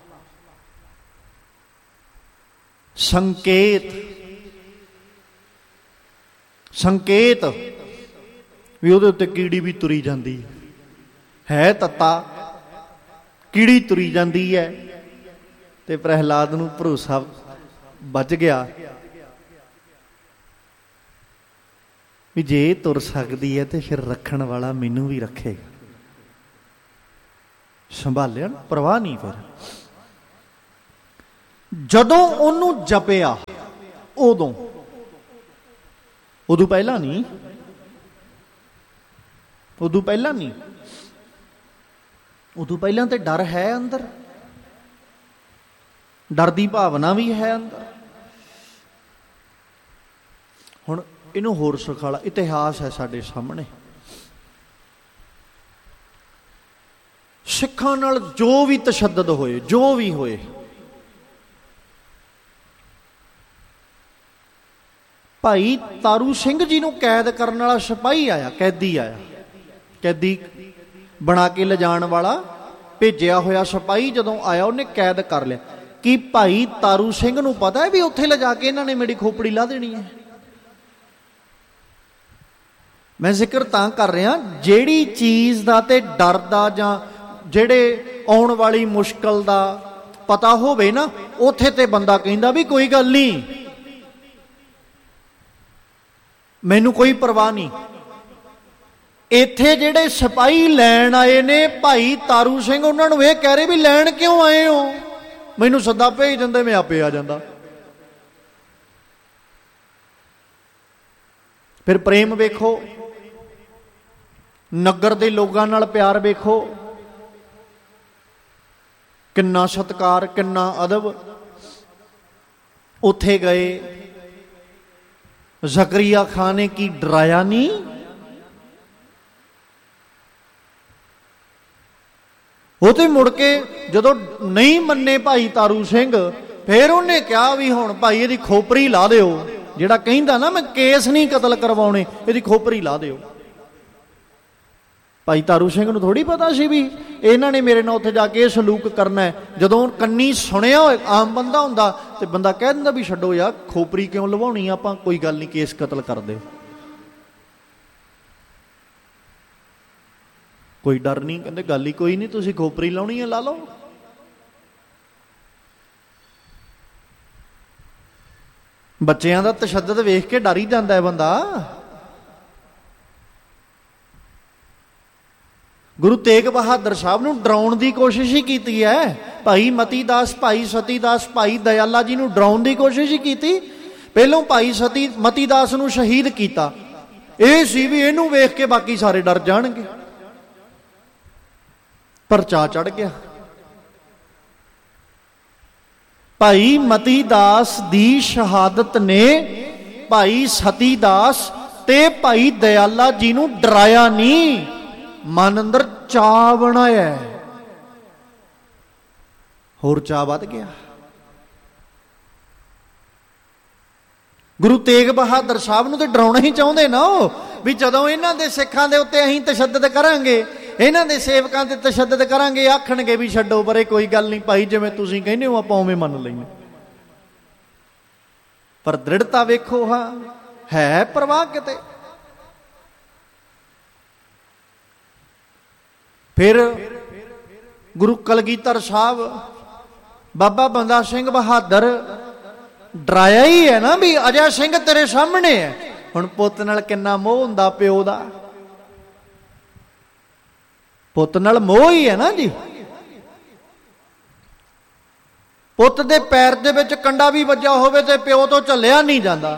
ਸੰਕੇਤ ਵੀ ਉਹਦੇ ਉੱਤੇ ਕੀੜੀ ਵੀ ਤੁਰੀ ਜਾਂਦੀ ਹੈ, ਤੱਤਾ ਕੀੜੀ ਤੁਰੀ ਜਾਂਦੀ ਹੈ। ਤੇ ਪ੍ਰਹਿਲਾਦ ਨੂੰ ਭਰੋਸਾ ਬਚ ਗਿਆ ਵੀ ਜੇ ਤੁਰ ਸਕਦੀ ਹੈ ਤੇ ਫਿਰ ਰੱਖਣ ਵਾਲਾ ਮੈਨੂੰ ਵੀ ਰੱਖੇਗਾ। ਸੰਭਾਲਿਆ, ਪਰਵਾਹ ਨਹੀਂ। ਫਿਰ ਜਦੋਂ ਉਹਨੂੰ ਜਪਿਆ, ਉਦੋਂ ਪਹਿਲਾਂ ਨਹੀਂ, ਉਦੋਂ ਪਹਿਲਾਂ ਤੇ ਡਰ ਹੈ ਅੰਦਰ, ਡਰ ਦੀ ਭਾਵਨਾ ਵੀ ਹੈ ਅੰਦਰ। ਹੁਣ ਇਹਨੂੰ ਹੋਰ ਸੁਖਾਲਾ ਇਤਿਹਾਸ ਹੈ ਸਾਡੇ ਸਾਹਮਣੇ। ਸਿੱਖਾਂ ਨਾਲ ਜੋ ਵੀ ਤਸ਼ੱਦਦ ਹੋਏ, ਜੋ ਵੀ ਹੋਏ, ਭਾਈ ਤਾਰੂ ਸਿੰਘ ਜੀ ਨੂੰ ਕੈਦ ਕਰਨ ਵਾਲਾ ਸਿਪਾਹੀ ਆਇਆ, ਕੈਦੀ ਬਣਾ ਕੇ ਲਿਜਾਣ ਵਾਲਾ ਭੇਜਿਆ ਹੋਇਆ ਸਿਪਾਹੀ ਜਦੋਂ ਆਇਆ, ਉਹਨੇ ਕੈਦ ਕਰ ਲਿਆ। ਕੀ ਭਾਈ ਤਾਰੂ ਸਿੰਘ ਨੂੰ ਪਤਾ ਹੈ ਵੀ ਉੱਥੇ ਲਿਜਾ ਕੇ ਇਹਨਾਂ ਨੇ ਮੇਰੀ ਖੋਪੜੀ ਲਾ ਦੇਣੀ ਹੈ? ਮੈਂ ਜ਼ਿਕਰ ਤਾਂ ਕਰ ਰਿਹਾ, ਜਿਹੜੀ ਚੀਜ਼ ਦਾ ਤੇ ਡਰ ਦਾ ਜਾਂ ਜਿਹੜੇ ਆਉਣ ਵਾਲੀ ਮੁਸ਼ਕਲ ਦਾ ਪਤਾ ਹੋਵੇ ਨਾ, ਉੱਥੇ ਤੇ ਬੰਦਾ ਕਹਿੰਦਾ ਵੀ ਕੋਈ ਗੱਲ ਨਹੀਂ, ਮੈਨੂੰ ਕੋਈ ਪਰਵਾਹ ਨਹੀਂ। ਇੱਥੇ ਜਿਹੜੇ ਸਿਪਾਹੀ ਲੈਣ ਆਏ ਨੇ ਭਾਈ ਤਾਰੂ ਸਿੰਘ, ਉਹਨਾਂ ਨੂੰ ਇਹ ਕਹਿ ਰਹੇ ਵੀ ਲੈਣ ਕਿਉਂ ਆਏ ਹੋ? ਮੈਨੂੰ ਸੱਦਾ ਭੇਜ ਦਿੰਦੇ, ਮੈਂ ਆਪੇ ਆ ਜਾਂਦਾ। ਫਿਰ ਪ੍ਰੇਮ ਵੇਖੋ, ਨਗਰ ਦੇ ਲੋਕਾਂ ਨਾਲ ਪਿਆਰ ਵੇਖੋ, ਕਿੰਨਾ ਸਤਿਕਾਰ, ਕਿੰਨਾ ਅਦਬ। ਉੱਥੇ ਗਏ, ਜ਼ਕਰੀਆ ਖਾਨ ਨੇ ਕੀ ਡਰਾਇਆ ਨਹੀਂ? ਉਹ ਤੇ ਮੁੜ ਕੇ ਜਦੋਂ ਨਹੀਂ ਮੰਨੇ ਭਾਈ ਤਾਰੂ ਸਿੰਘ, ਫਿਰ ਉਹਨੇ ਕਿਹਾ ਵੀ ਹੁਣ ਭਾਈ ਇਹਦੀ ਖੋਪਰੀ ਲਾ ਦਿਓ। ਜਿਹੜਾ ਕਹਿੰਦਾ ਨਾ ਮੈਂ ਕੇਸ ਨਹੀਂ ਕਤਲ ਕਰਵਾਉਣੇ, ਇਹਦੀ ਖੋਪਰੀ ਲਾ ਦਿਓ। ਭਾਈ ਤਾਰੂ ਸਿੰਘ ਨੂੰ ਥੋੜ੍ਹੀ ਪਤਾ ਸੀ ਵੀ ਇਹਨਾਂ ਨੇ ਮੇਰੇ ਨਾਲ ਉੱਥੇ ਜਾ ਕੇ ਇਹ ਸਲੂਕ ਕਰਨਾ ਹੈ। ਜਦੋਂ ਕੰਨੀ ਸੁਣਿਆ, ਆਮ ਬੰਦਾ ਹੁੰਦਾ ਤੇ ਬੰਦਾ ਕਹਿ ਦਿੰਦਾ ਵੀ ਛੱਡੋ ਯਾਰ, ਖੋਪਰੀ ਕਿਉਂ ਲਵਾਉਣੀ ਆਪਾਂ, ਕੋਈ ਗੱਲ ਨਹੀਂ, ਕੇਸ ਕਤਲ ਕਰ ਦਿਓ, ਕੋਈ ਡਰ ਨਹੀਂ। ਕਹਿੰਦੇ ਗੱਲ ਹੀ ਕੋਈ ਨਹੀਂ, ਤੁਸੀਂ ਖੋਪਰੀ ਲਾਉਣੀ ਹੈ ਲਾ ਲਓ। ਬੱਚਿਆਂ ਦਾ ਤਸ਼ੱਦਦ ਵੇਖ ਕੇ ਡਰ ਹੀ ਜਾਂਦਾ ਹੈ ਬੰਦਾ। ਗੁਰੂ ਤੇਗ ਬਹਾਦਰ ਸਾਹਿਬ ਨੂੰ ਡਰਾਉਣ ਦੀ ਕੋਸ਼ਿਸ਼ ਹੀ ਕੀਤੀ ਹੈ। ਭਾਈ ਮਤੀ ਦਾਸ, ਭਾਈ ਸਤੀ ਦਾਸ, ਭਾਈ ਦਇਆਲਾ ਜੀ ਨੂੰ ਡਰਾਉਣ ਦੀ ਕੋਸ਼ਿਸ਼ ਹੀ ਕੀਤੀ। ਪਹਿਲੋਂ ਭਾਈ ਮਤੀ ਦਾਸ ਨੂੰ ਸ਼ਹੀਦ ਕੀਤਾ, ਇਹ ਸੀ ਵੀ ਇਹਨੂੰ ਵੇਖ ਕੇ ਬਾਕੀ ਸਾਰੇ ਡਰ ਜਾਣਗੇ, ਪਰ ਚਾਅ ਚੜ ਗਿਆ। ਭਾਈ ਮਤੀ ਦਾਸ ਦੀ ਸ਼ਹਾਦਤ ਨੇ ਭਾਈ ਸਤੀ ਦਾਸ ਤੇ ਭਾਈ ਦਇਆਲਾ ਜੀ ਨੂੰ ਡਰਾਇਆ ਨਹੀਂ, ਮਨ ਅੰਦਰ ਚਾਅ ਬਣਾਇਆ, ਹੋਰ ਚਾਅ ਵੱਧ ਗਿਆ। ਗੁਰੂ ਤੇਗ ਬਹਾਦਰ ਸਾਹਿਬ ਨੂੰ ਤੇ ਡਰਾਉਣਾ ਹੀ ਚਾਹੁੰਦੇ ਨਾ ਉਹ, ਵੀ ਜਦੋਂ ਇਹਨਾਂ ਦੇ ਸਿੱਖਾਂ ਦੇ ਉੱਤੇ ਅਸੀਂ ਤਸ਼ੱਦਦ ਕਰਾਂਗੇ, ਇਹਨਾਂ ਦੇ ਸੇਵਕਾਂ ਤੇ ਤਸ਼ੱਦਦ ਕਰਾਂਗੇ, ਆਖਣਗੇ ਵੀ ਛੱਡੋ ਪਰੇ, ਕੋਈ ਗੱਲ ਨਹੀਂ ਭਾਈ, ਜਿਵੇਂ ਤੁਸੀਂ ਕਹਿੰਦੇ ਹੋ ਆਪਾਂ ਉਵੇਂ ਮੰਨ ਲੈਂਦੇ। ਪਰ ਦ੍ਰਿੜਤਾ ਵੇਖੋ, ਹਾਂ ਹੈ ਪ੍ਰਵਾਹ ਕਿਤੇ। ਫਿਰ ਗੁਰੂ ਕਲਗੀਧਰ ਸਾਹਿਬ, ਬਾਬਾ ਬੰਦਾ ਸਿੰਘ ਬਹਾਦਰ ਡਰਾਇਆ ਹੀ ਹੈ ਨਾ ਵੀ ਅਜਾ ਸਿੰਘ ਤੇਰੇ ਸਾਹਮਣੇ ਹੈ। ਹੁਣ ਪੁੱਤ ਨਾਲ ਕਿੰਨਾ ਮੋਹ ਹੁੰਦਾ ਪਿਓ ਦਾ, ਪੁੱਤ ਨਾਲ ਮੋਹ ਹੀ ਹੈ ਨਾ ਜੀ। ਪੁੱਤ ਦੇ ਪੈਰ ਦੇ ਵਿੱਚ ਕੰਡਾ ਵੀ ਵੱਜਾ ਹੋਵੇ ਤੇ ਪਿਓ ਤੋਂ ਝੱਲਿਆ ਨਹੀਂ ਜਾਂਦਾ।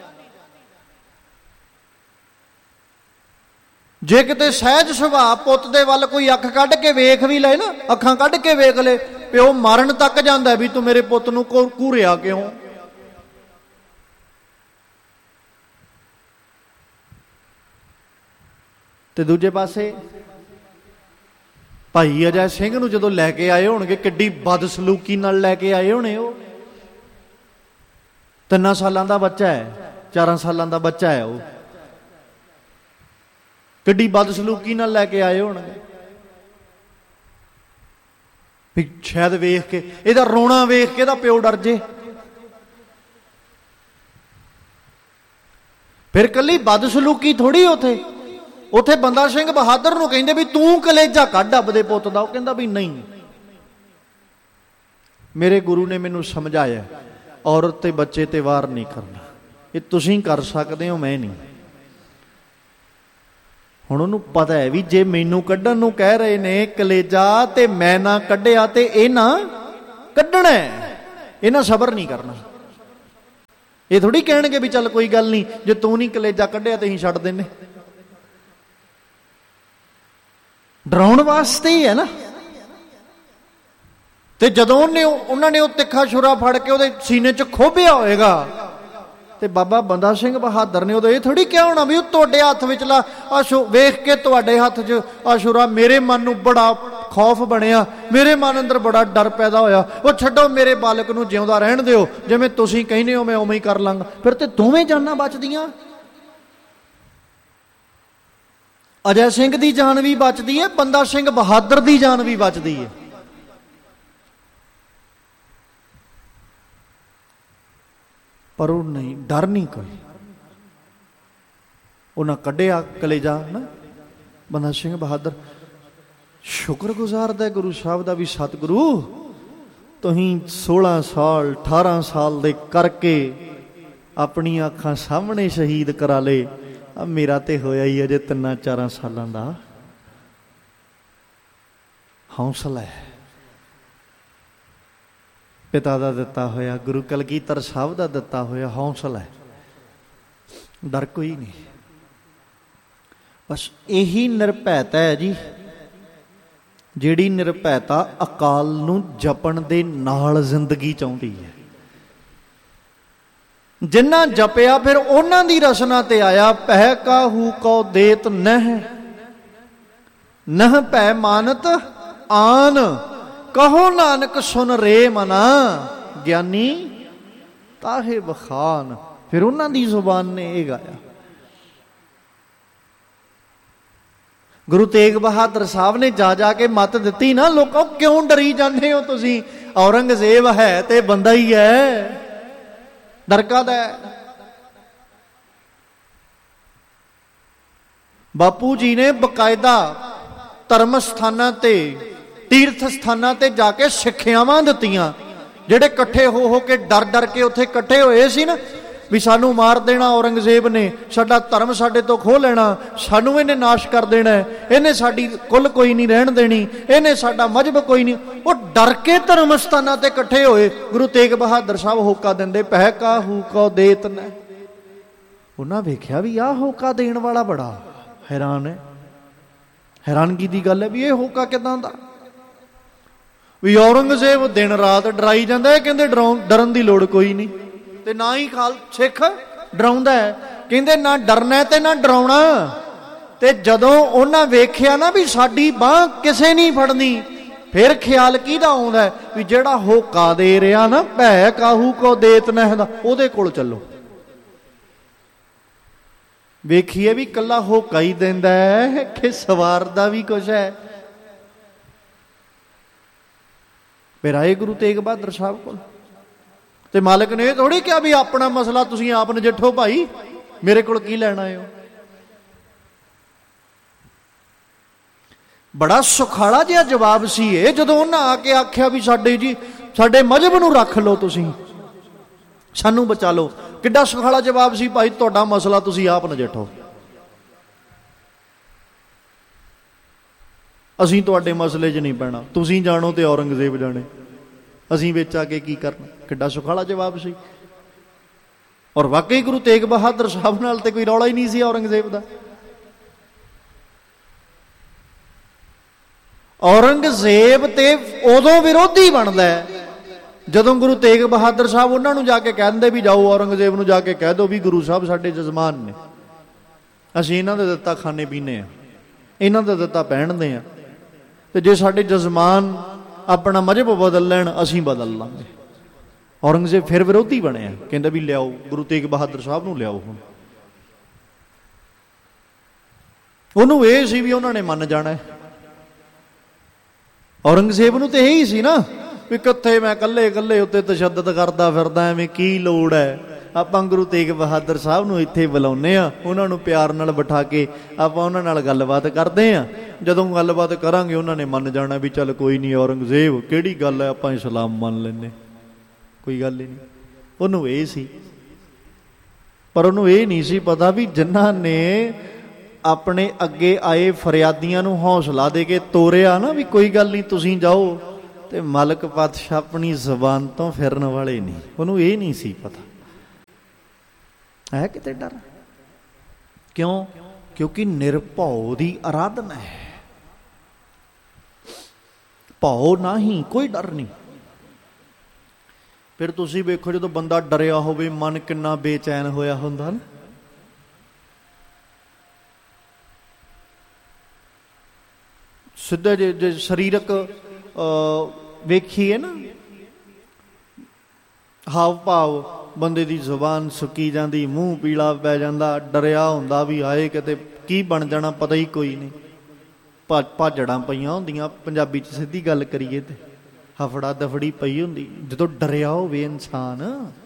ਜੇ ਕਿਤੇ ਸਹਿਜ ਸੁਭਾਅ ਪੁੱਤ ਦੇ ਵੱਲ ਕੋਈ ਅੱਖ ਕੱਢ ਕੇ ਵੇਖ ਵੀ ਲਏ ਨਾ, ਅੱਖਾਂ ਕੱਢ ਕੇ ਵੇਖ ਲਏ, ਪਿਓ ਮਾਰਨ ਤੱਕ ਜਾਂਦਾ ਵੀ ਤੂੰ ਮੇਰੇ ਪੁੱਤ ਨੂੰ ਘੂਰਿਆ ਕਿਉਂ। ਤੇ ਦੂਜੇ ਪਾਸੇ ਭਾਈ ਅਜੈ ਸਿੰਘ ਨੂੰ ਜਦੋਂ ਲੈ ਕੇ ਆਏ ਹੋਣਗੇ, ਕਿੱਡੀ ਬਦਸਲੂਕੀ ਨਾਲ ਲੈ ਕੇ ਆਏ ਹੋਣੇ। ਉਹ 3 ਸਾਲਾਂ ਦਾ ਬੱਚਾ ਹੈ, 4 ਸਾਲਾਂ ਦਾ ਬੱਚਾ ਹੈ, ਉਹ ਕਿੱਡੀ ਬਦਸਲੂਕੀ ਨਾਲ ਲੈ ਕੇ ਆਏ ਹੋਣਗੇ। ਵੀ ਸ਼ਾਇਦ ਵੇਖ ਕੇ ਇਹਦਾ ਰੋਣਾ ਵੇਖ ਕੇ ਇਹਦਾ ਪਿਓ ਡਰ ਜੇ। ਫਿਰ ਕੱਲੀ ਬਦਸਲੂਕੀ ਥੋੜੀ ਉੱਥੇ ਬੰਦਾ ਸਿੰਘ ਬਹਾਦਰ ਨੂੰ ਕਹਿੰਦੇ ਵੀ ਤੂੰ ਕਲੇਜਾ ਕੱਢ ਆਪਦੇ ਪੁੱਤ ਦਾ। ਉਹ ਕਹਿੰਦਾ ਵੀ ਨਹੀਂ, ਮੇਰੇ ਗੁਰੂ ਨੇ ਮੈਨੂੰ ਸਮਝਾਇਆ ਔਰਤ ਤੇ ਬੱਚੇ ਤੇ ਵਾਰ ਨਹੀਂ ਕਰਨਾ। ਇਹ ਤੁਸੀਂ ਕਰ ਸਕਦੇ ਹੋ, ਮੈਂ ਨਹੀਂ। ਹੁਣ ਉਹਨੂੰ ਪਤਾ ਹੈ ਵੀ ਜੇ ਮੈਨੂੰ ਕੱਢਣ ਨੂੰ ਕਹਿ ਰਹੇ ਨੇ ਕਲੇਜਾ ਤੇ ਮੈਂ ਨਾ ਕੱਢਿਆ ਤੇ ਇਹ ਨਾ ਕੱਢਣਾ, ਇਹਨਾਂ ਸਬਰ ਨਹੀਂ ਕਰਨਾ। ਇਹ ਥੋੜੀ ਕਹਿਣਗੇ ਵੀ ਚੱਲ ਕੋਈ ਗੱਲ ਨਹੀਂ, ਜੇ ਤੂੰ ਨਹੀਂ ਕਲੇਜਾ ਕੱਢਿਆ ਤੇ ਅਸੀਂ ਛੱਡ ਦਿੰਨੇ। ਡਰਾਉਣ ਵਾਸਤੇ ਹੀ ਹੈ ਨਾ। ਤੇ ਜਦੋਂ ਉਹਨਾਂ ਨੇ ਉਹ ਤਿੱਖਾ ਛੁਰਾ ਫੜ ਕੇ ਉਹਦੇ ਸੀਨੇ 'ਚ ਖੋਭਿਆ ਹੋਏਗਾ, ਤੇ ਬਾਬਾ ਬੰਦਾ ਸਿੰਘ ਬਹਾਦਰ ਨੇ ਉਦੋਂ ਇਹ ਥੋੜੀ ਕਿਹਾ ਹੋਣਾ ਵੀ ਉਹ ਤੁਹਾਡੇ ਹੱਥ ਵਿਚਲਾ ਵੇਖ ਕੇ ਤੁਹਾਡੇ ਹੱਥ 'ਚ ਛੁਰਾ ਮੇਰੇ ਮਨ ਨੂੰ ਬੜਾ ਖੌਫ ਬਣਿਆ, ਮੇਰੇ ਮਨ ਅੰਦਰ ਬੜਾ ਡਰ ਪੈਦਾ ਹੋਇਆ, ਉਹ ਛੱਡੋ ਮੇਰੇ ਬਾਲਕ ਨੂੰ ਜਿਉਂਦਾ ਰਹਿਣ ਦਿਓ, ਜਿਵੇਂ ਤੁਸੀਂ ਕਹਿੰਦੇ ਹੋ ਮੈਂ ਉਵੇਂ ਹੀ ਕਰ ਲਾਂਗਾ। ਫਿਰ ਤੇ ਦੋਵੇਂ ਜਾਨਾਂ ਬਚਦੀਆਂ। ਅਜੈ ਸਿੰਘ ਦੀ ਜਾਨ ਵੀ ਬਚਦੀ ਹੈ, ਬੰਦਾ ਸਿੰਘ ਬਹਾਦਰ ਦੀ ਜਾਨ ਵੀ ਬਚਦੀ ਹੈ। ਪਰ ਉਹ ਨਹੀਂ, ਡਰ ਨਹੀਂ ਕੋਈ। ਉਹਨਾਂ ਕੱਢਿਆ ਕਲੇਜਾ ਨਾ ਬੰਦਾ ਸਿੰਘ ਬਹਾਦਰ। ਸ਼ੁਕਰਗੁਜ਼ਾਰ ਦਾ ਗੁਰੂ ਸਾਹਿਬ ਦਾ ਵੀ, ਸਤਿਗੁਰੂ ਤੁਸੀਂ 16 ਸਾਲ 18 ਸਾਲ ਦੇ ਕਰਕੇ ਆਪਣੀਆਂ ਅੱਖਾਂ ਸਾਹਮਣੇ ਸ਼ਹੀਦ ਕਰਾ ਲਏ। ਮੇਰਾ ਤੇ ਹੋਇਆ ਹੀ ਅਜੇ 3-4 ਸਾਲਾਂ ਦਾ। ਹੌਸਲਾ ਹੈ ਪਿਤਾ ਦਾ ਦਿੱਤਾ ਹੋਇਆ, ਗੁਰੂ ਕਲਗੀਧਰ ਸਾਹਿਬ ਦਾ ਦਿੱਤਾ ਹੋਇਆ ਹੌਸਲਾ ਹੈ। ਡਰ ਕੋਈ ਨਹੀਂ। ਬਸ ਇਹੀ ਨਿਰਭੈਤਾ ਹੈ ਜੀ, ਜਿਹੜੀ ਨਿਰਭੈਤਾ ਅਕਾਲ ਨੂੰ ਜਪਣ ਦੇ ਨਾਲ ਜ਼ਿੰਦਗੀ ਚਾਹੁੰਦੀ ਹੈ। ਜਿੰਨਾ ਜਪਿਆ ਫਿਰ ਉਹਨਾਂ ਦੀ ਰਸਨਾ ਤੇ ਆਇਆ। ਪਹਿ ਕਾਹੂ ਕੋ ਦੇਤ ਨਹਿ, ਨਹ ਭੈ ਮਾਨਤ ਆਨ, ਕਹੋ ਨਾਨਕ ਸੁਨ ਰੇ ਮਨਾ, ਗਿਆਨੀ ਤਾਹੇ ਬਖਾਨ। ਫਿਰ ਉਹਨਾਂ ਦੀ ਜ਼ੁਬਾਨ ਨੇ ਇਹ ਗਾਇਆ। ਗੁਰੂ ਤੇਗ ਬਹਾਦਰ ਸਾਹਿਬ ਨੇ ਜਾ ਕੇ ਮੱਤ ਦਿੱਤੀ ਨਾ ਲੋਕਾਂ, ਕਿਉਂ ਡਰੀ ਜਾਂਦੇ ਹੋ ਤੁਸੀਂ? ਔਰੰਗਜ਼ੇਬ ਹੈ ਤੇ ਬੰਦਾ ਹੀ ਹੈ, ਡਰ ਕਾਹਦਾ ਹੈ? ਬਾਪੂ ਜੀ ਨੇ ਬਕਾਇਦਾ ਧਰਮ ਸਥਾਨਾਂ ਤੇ, ਤੀਰਥ ਸਥਾਨਾਂ ਤੇ ਜਾ ਕੇ ਸਿੱਖਿਆਵਾਂ ਦਿੱਤੀਆਂ। ਜਿਹੜੇ ਇਕੱਠੇ ਹੋ ਕੇ ਡਰ ਕੇ ਉੱਥੇ ਇਕੱਠੇ ਹੋਏ ਸੀ ਨਾ ਵੀ ਸਾਨੂੰ ਮਾਰ ਦੇਣਾ ਔਰੰਗਜ਼ੇਬ ਨੇ, ਸਾਡਾ ਧਰਮ ਸਾਡੇ ਤੋਂ ਖੋਹ ਲੈਣਾ, ਸਾਨੂੰ ਇਹਨੇ ਨਾਸ਼ ਕਰ ਦੇਣਾ, ਇਹਨੇ ਸਾਡੀ ਕੁੱਲ ਕੋਈ ਨਹੀਂ ਰਹਿਣ ਦੇਣੀ, ਇਹਨੇ ਸਾਡਾ ਮਜ਼ਹਬ ਕੋਈ ਨਹੀਂ। ਉਹ ਡਰ ਕੇ ਧਰਮ ਸਥਾਨਾਂ ਤੇ ਇਕੱਠੇ ਹੋਏ। ਗੁਰੂ ਤੇਗ ਬਹਾਦਰ ਸਾਹਿਬ ਹੋਕਾ ਦਿੰਦੇ, ਪਹਿ ਕਾਹੂ ਕੋ ਦੇਤ ਨਹਿ। ਉਹਨਾਂ ਵੇਖਿਆ ਵੀ ਆਹ ਹੋਕਾ ਦੇਣ ਵਾਲਾ ਬੜਾ ਹੈਰਾਨ ਹੈ। ਹੈਰਾਨਗੀ ਦੀ ਗੱਲ ਹੈ ਵੀ ਇਹ ਹੋਕਾ ਕਿੱਦਾਂ ਦਾ? ਵੀ ਔਰੰਗਜ਼ੇਬ ਦਿਨ ਰਾਤ ਡਰਾਈ ਜਾਂਦਾ, ਇਹ ਕਹਿੰਦੇ ਡਰਨ ਦੀ ਲੋੜ ਕੋਈ ਨਹੀਂ। ਤੇ ਨਾ ਹੀ ਸਿੱਖ ਡਰਾਉਂਦਾ ਹੈ, ਕਹਿੰਦੇ ਨਾ ਡਰਨਾ ਤੇ ਨਾ ਡਰਾਉਣਾ। ਤੇ ਜਦੋਂ ਉਹਨਾਂ ਵੇਖਿਆ ਨਾ ਵੀ ਸਾਡੀ ਬਾਂਹ ਕਿਸੇ ਨਹੀਂ ਫੜਨੀ, ਫਿਰ ਖਿਆਲ ਕਿਹਦਾ ਆਉਂਦਾ ਵੀ ਜਿਹੜਾ ਹੋਕਾ ਦੇ ਰਿਹਾ ਨਾ ਭੈ ਕਾਹੂ ਕੋ ਦੇਤ ਨਹਿ ਦਾ, ਉਹਦੇ ਕੋਲ ਚੱਲੋ। ਵੇਖੀਏ ਵੀ ਕੱਲਾ ਹੋਕਾ ਹੀ ਦਿੰਦਾ ਹੈ ਕਿ ਸਵਾਰ ਦਾ ਵੀ ਕੁਛ ਹੈ। ਫਿਰ ਆਏ ਗੁਰੂ ਤੇਗ ਬਹਾਦਰ ਸਾਹਿਬ ਕੋਲ, ਤੇ ਮਾਲਕ ਨੇ ਇਹ ਥੋੜੀ ਕਿਹਾ ਵੀ ਆਪਣਾ ਮਸਲਾ ਤੁਸੀਂ ਆਪ ਨਜਿੱਠੋ ਭਾਈ, ਮੇਰੇ ਕੋਲ ਕੀ ਲੈਣ ਆਏ ਹੋ। ਬੜਾ ਸੁਖਾਲਾ ਜਿਹਾ ਜਵਾਬ ਸੀ ਇਹ, ਜਦੋਂ ਉਹਨਾਂ ਆ ਕੇ ਆਖਿਆ ਵੀ ਸਾਡੇ ਮਜ਼ਹਬ ਨੂੰ ਰੱਖ ਲਓ, ਤੁਸੀਂ ਸਾਨੂੰ ਬਚਾ ਲਓ। ਕਿੱਡਾ ਸੁਖਾਲਾ ਜਵਾਬ ਸੀ, ਭਾਈ ਤੁਹਾਡਾ ਮਸਲਾ ਤੁਸੀਂ ਆਪ ਨਜਿੱਠੋ, ਅਸੀਂ ਤੁਹਾਡੇ ਮਸਲੇ 'ਚ ਨਹੀਂ ਪੈਣਾ, ਤੁਸੀਂ ਜਾਣੋ ਤੇ ਔਰੰਗਜ਼ੇਬ ਜਾਣੇ, ਅਸੀਂ ਵਿੱਚ ਆ ਕੇ ਕੀ ਕਰਨਾ। ਕਿੱਡਾ ਸੁਖਾਲਾ ਜਵਾਬ ਸੀ। ਔਰ ਵਾਕਈ ਗੁਰੂ ਤੇਗ ਬਹਾਦਰ ਸਾਹਿਬ ਨਾਲ ਤੇ ਕੋਈ ਰੌਲਾ ਹੀ ਨਹੀਂ ਸੀ ਔਰੰਗਜ਼ੇਬ ਦਾ। ਔਰੰਗਜ਼ੇਬ ਤੇ ਉਦੋਂ ਵਿਰੋਧੀ ਬਣਦਾ ਹੈ ਜਦੋਂ ਗੁਰੂ ਤੇਗ ਬਹਾਦਰ ਸਾਹਿਬ ਉਹਨਾਂ ਨੂੰ ਜਾ ਕੇ ਕਹਿੰਦੇ ਵੀ ਜਾਓ ਔਰੰਗਜ਼ੇਬ ਨੂੰ ਜਾ ਕੇ ਕਹਿ ਦਿਓ ਵੀ ਗੁਰੂ ਸਾਹਿਬ ਸਾਡੇ ਜਜ਼ਮਾਨ ਨੇ, ਅਸੀਂ ਇਹਨਾਂ ਦਾ ਦਿੱਤਾ ਖਾਣੇ ਪੀਣੇ ਆ, ਇਹਨਾਂ ਦਾ ਦਿੱਤਾ ਪਹਿਨਦੇ ਆ, ਤੇ ਜੇ ਸਾਡੇ ਜਜ਼ਮਾਨ ਆਪਣਾ ਮਜ਼ਹਬ ਬਦਲ ਲੈਣ ਅਸੀਂ ਬਦਲ ਲਾਂਗੇ। ਔਰੰਗਜ਼ੇਬ ਫਿਰ ਵਿਰੋਧੀ ਬਣਿਆ, ਕਹਿੰਦਾ ਵੀ ਲਿਆਓ ਗੁਰੂ ਤੇਗ ਬਹਾਦਰ ਸਾਹਿਬ ਨੂੰ ਲਿਆਓ। ਹੁਣ ਉਹਨੂੰ ਇਹ ਸੀ ਵੀ ਉਹਨਾਂ ਨੇ ਮੰਨ ਜਾਣਾ। ਔਰੰਗਜ਼ੇਬ ਨੂੰ ਤੇ ਇਹੀ ਸੀ ਨਾ ਵੀ ਕਿੱਥੇ ਮੈਂ ਇਕੱਲੇ ਇਕੱਲੇ ਉੱਤੇ ਤਸ਼ੱਦਦ ਕਰਦਾ ਫਿਰਦਾ, ਐਵੇਂ ਕੀ ਲੋੜ ਹੈ। ਆਪਾਂ ਗੁਰੂ ਤੇਗ ਬਹਾਦਰ ਸਾਹਿਬ ਨੂੰ ਇੱਥੇ ਬੁਲਾਉਂਦੇ ਹਾਂ, ਉਹਨਾਂ ਨੂੰ ਪਿਆਰ ਨਾਲ ਬਿਠਾ ਕੇ ਆਪਾਂ ਉਹਨਾਂ ਨਾਲ ਗੱਲਬਾਤ ਕਰਦੇ ਹਾਂ। ਜਦੋਂ ਗੱਲਬਾਤ ਕਰਾਂਗੇ ਉਹਨਾਂ ਨੇ ਮੰਨ ਜਾਣਾ ਵੀ ਚੱਲ ਕੋਈ ਨਹੀਂ ਔਰੰਗਜ਼ੇਬ, ਕਿਹੜੀ ਗੱਲ ਹੈ, ਆਪਾਂ ਇਸਲਾਮ ਮੰਨ ਲੈਂਦੇ, ਕੋਈ ਗੱਲ ਹੀ ਨਹੀਂ। ਉਹਨੂੰ ਇਹ ਸੀ, ਪਰ ਉਹਨੂੰ ਇਹ ਨਹੀਂ ਸੀ ਪਤਾ ਵੀ ਜਿਨ੍ਹਾਂ ਨੇ ਆਪਣੇ ਅੱਗੇ ਆਏ ਫਰਿਆਦੀਆਂ ਨੂੰ ਹੌਸਲਾ ਦੇ ਕੇ ਤੋਰਿਆ ਨਾ ਵੀ ਕੋਈ ਗੱਲ ਨਹੀਂ ਤੁਸੀਂ ਜਾਓ, ਤੇ ਮਲਕ ਪਾਤਸ਼ਾਹ ਆਪਣੀ ਜ਼ਬਾਨ ਤੋਂ ਫਿਰਨ ਵਾਲੇ ਨਹੀਂ। ਉਹਨੂੰ ਇਹ ਨਹੀਂ ਸੀ ਪਤਾ ਹੈ ਕਿਤੇ ਡਰ। ਕਿਉਂ? ਕਿਉਂਕਿ ਨਿਰਭਉ ਦੀ ਆਰਾਧਨਾ ਹੈ, ਭਉ ਨਹੀਂ, ਕੋਈ ਡਰ ਨਹੀਂ। ਫਿਰ ਤੁਸੀਂ ਵੇਖੋ ਜਦੋਂ ਬੰਦਾ ਡਰਿਆ ਹੋਵੇ ਮਨ ਕਿੰਨਾ ਬੇਚੈਨ ਹੋਇਆ ਹੁੰਦਾ ਨਾ। ਸਿੱਧਾ ਜੇ ਸਰੀਰਕ ਵੇਖੀਏ ਨਾ ਹਾਵ ਭਾਵ, ਬੰਦੇ ਦੀ ਜ਼ੁਬਾਨ ਸੁੱਕੀ ਜਾਂਦੀ, ਮੂੰਹ ਪੀਲਾ ਪੈ ਜਾਂਦਾ, ਡਰਿਆ ਹੁੰਦਾ ਵੀ ਆਏ ਕਿਤੇ ਕੀ ਬਣ ਜਾਣਾ ਪਤਾ ਹੀ ਕੋਈ ਨਹੀਂ। ਭਾਜੜਾਂ ਪਈਆਂ ਹੁੰਦੀਆਂ, ਪੰਜਾਬੀ 'ਚ ਸਿੱਧੀ ਗੱਲ ਕਰੀਏ ਤੇ ਹਫੜਾ ਦਫੜੀ ਪਈ ਹੁੰਦੀ ਜਦੋਂ ਡਰਿਆ ਹੋਵੇ ਇਨਸਾਨ।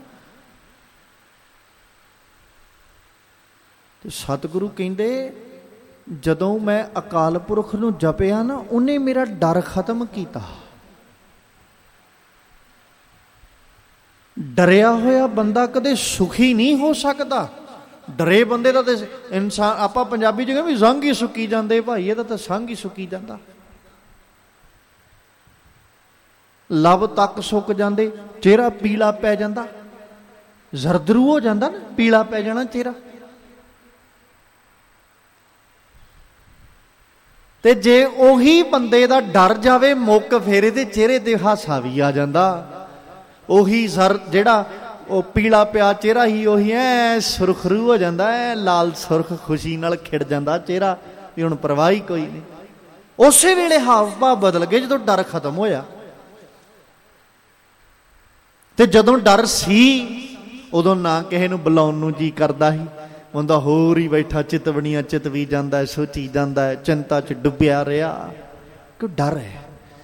ਤੇ ਸਤਿਗੁਰੂ ਕਹਿੰਦੇ ਜਦੋਂ ਮੈਂ ਅਕਾਲ ਪੁਰਖ ਨੂੰ ਜਪਿਆ ਨਾ, ਉਹਨੇ ਮੇਰਾ ਡਰ ਖਤਮ ਕੀਤਾ। ਡਰਿਆ ਹੋਇਆ ਬੰਦਾ ਕਦੇ ਸੁਖੀ ਨਹੀਂ ਹੋ ਸਕਦਾ। ਡਰੇ ਬੰਦੇ ਦਾ ਤੇ ਇਨਸਾਨ, ਆਪਾਂ ਪੰਜਾਬੀ 'ਚ ਕਹਿੰਦੇ ਵੀ ਸੰਗ ਹੀ ਸੁੱਕੀ ਜਾਂਦੇ, ਭਾਈ ਇਹਦਾ ਤਾਂ ਸੰਗ ਹੀ ਸੁੱਕੀ ਜਾਂਦਾ। ਲਬ ਤੱਕ ਸੁੱਕ ਜਾਂਦੇ, ਚਿਹਰਾ ਪੀਲਾ ਪੈ ਜਾਂਦਾ, ਜ਼ਰਦਰੂ ਹੋ ਜਾਂਦਾ ਨਾ, ਪੀਲਾ ਪੈ ਜਾਣਾ ਚਿਹਰਾ। ਤੇ ਜੇ ਉਹੀ ਬੰਦੇ ਦਾ ਡਰ ਜਾਵੇ ਮੁੱਕ, ਫੇਰ ਇਹਦੇ ਚਿਹਰੇ ਤੇ ਹਾਸਾ ਵੀ ਆ ਜਾਂਦਾ। ਉਹੀ ਜਿਹੜਾ ਉਹ ਪੀਲਾ ਪਿਆ ਚਿਹਰਾ ਹੀ ਉਹੀ ਐ ਸੁਰਖਰੂ ਹੋ ਜਾਂਦਾ, ਐ ਲਾਲ ਸੁਰਖ ਖੁਸ਼ੀ ਨਾਲ ਖਿੜ ਜਾਂਦਾ ਚਿਹਰਾ ਵੀ ਹੁਣ ਪਰਵਾਹ ਹੀ ਕੋਈ ਨਹੀਂ। ਉਸੇ ਵੇਲੇ ਹਾਵ ਭਾਵ ਬਦਲ ਗਏ ਜਦੋਂ ਡਰ ਖਤਮ ਹੋਇਆ। ਤੇ ਜਦੋਂ ਡਰ ਸੀ ਉਦੋਂ ਨਾ ਕਿਸੇ ਨੂੰ ਬੁਲਾਉਣ ਨੂੰ ਜੀ ਕਰਦਾ ਸੀ, ਬੰਦਾ ਹੋਰ ਹੀ ਬੈਠਾ ਚਿਤਵਣੀਆਂ ਚਿਤਵੀ ਜਾਂਦਾ, ਸੋਚੀ ਜਾਂਦਾ, ਚਿੰਤਾ 'ਚ ਡੁੱਬਿਆ ਰਿਹਾ। ਕਿਉਂ? ਡਰ ਹੈ।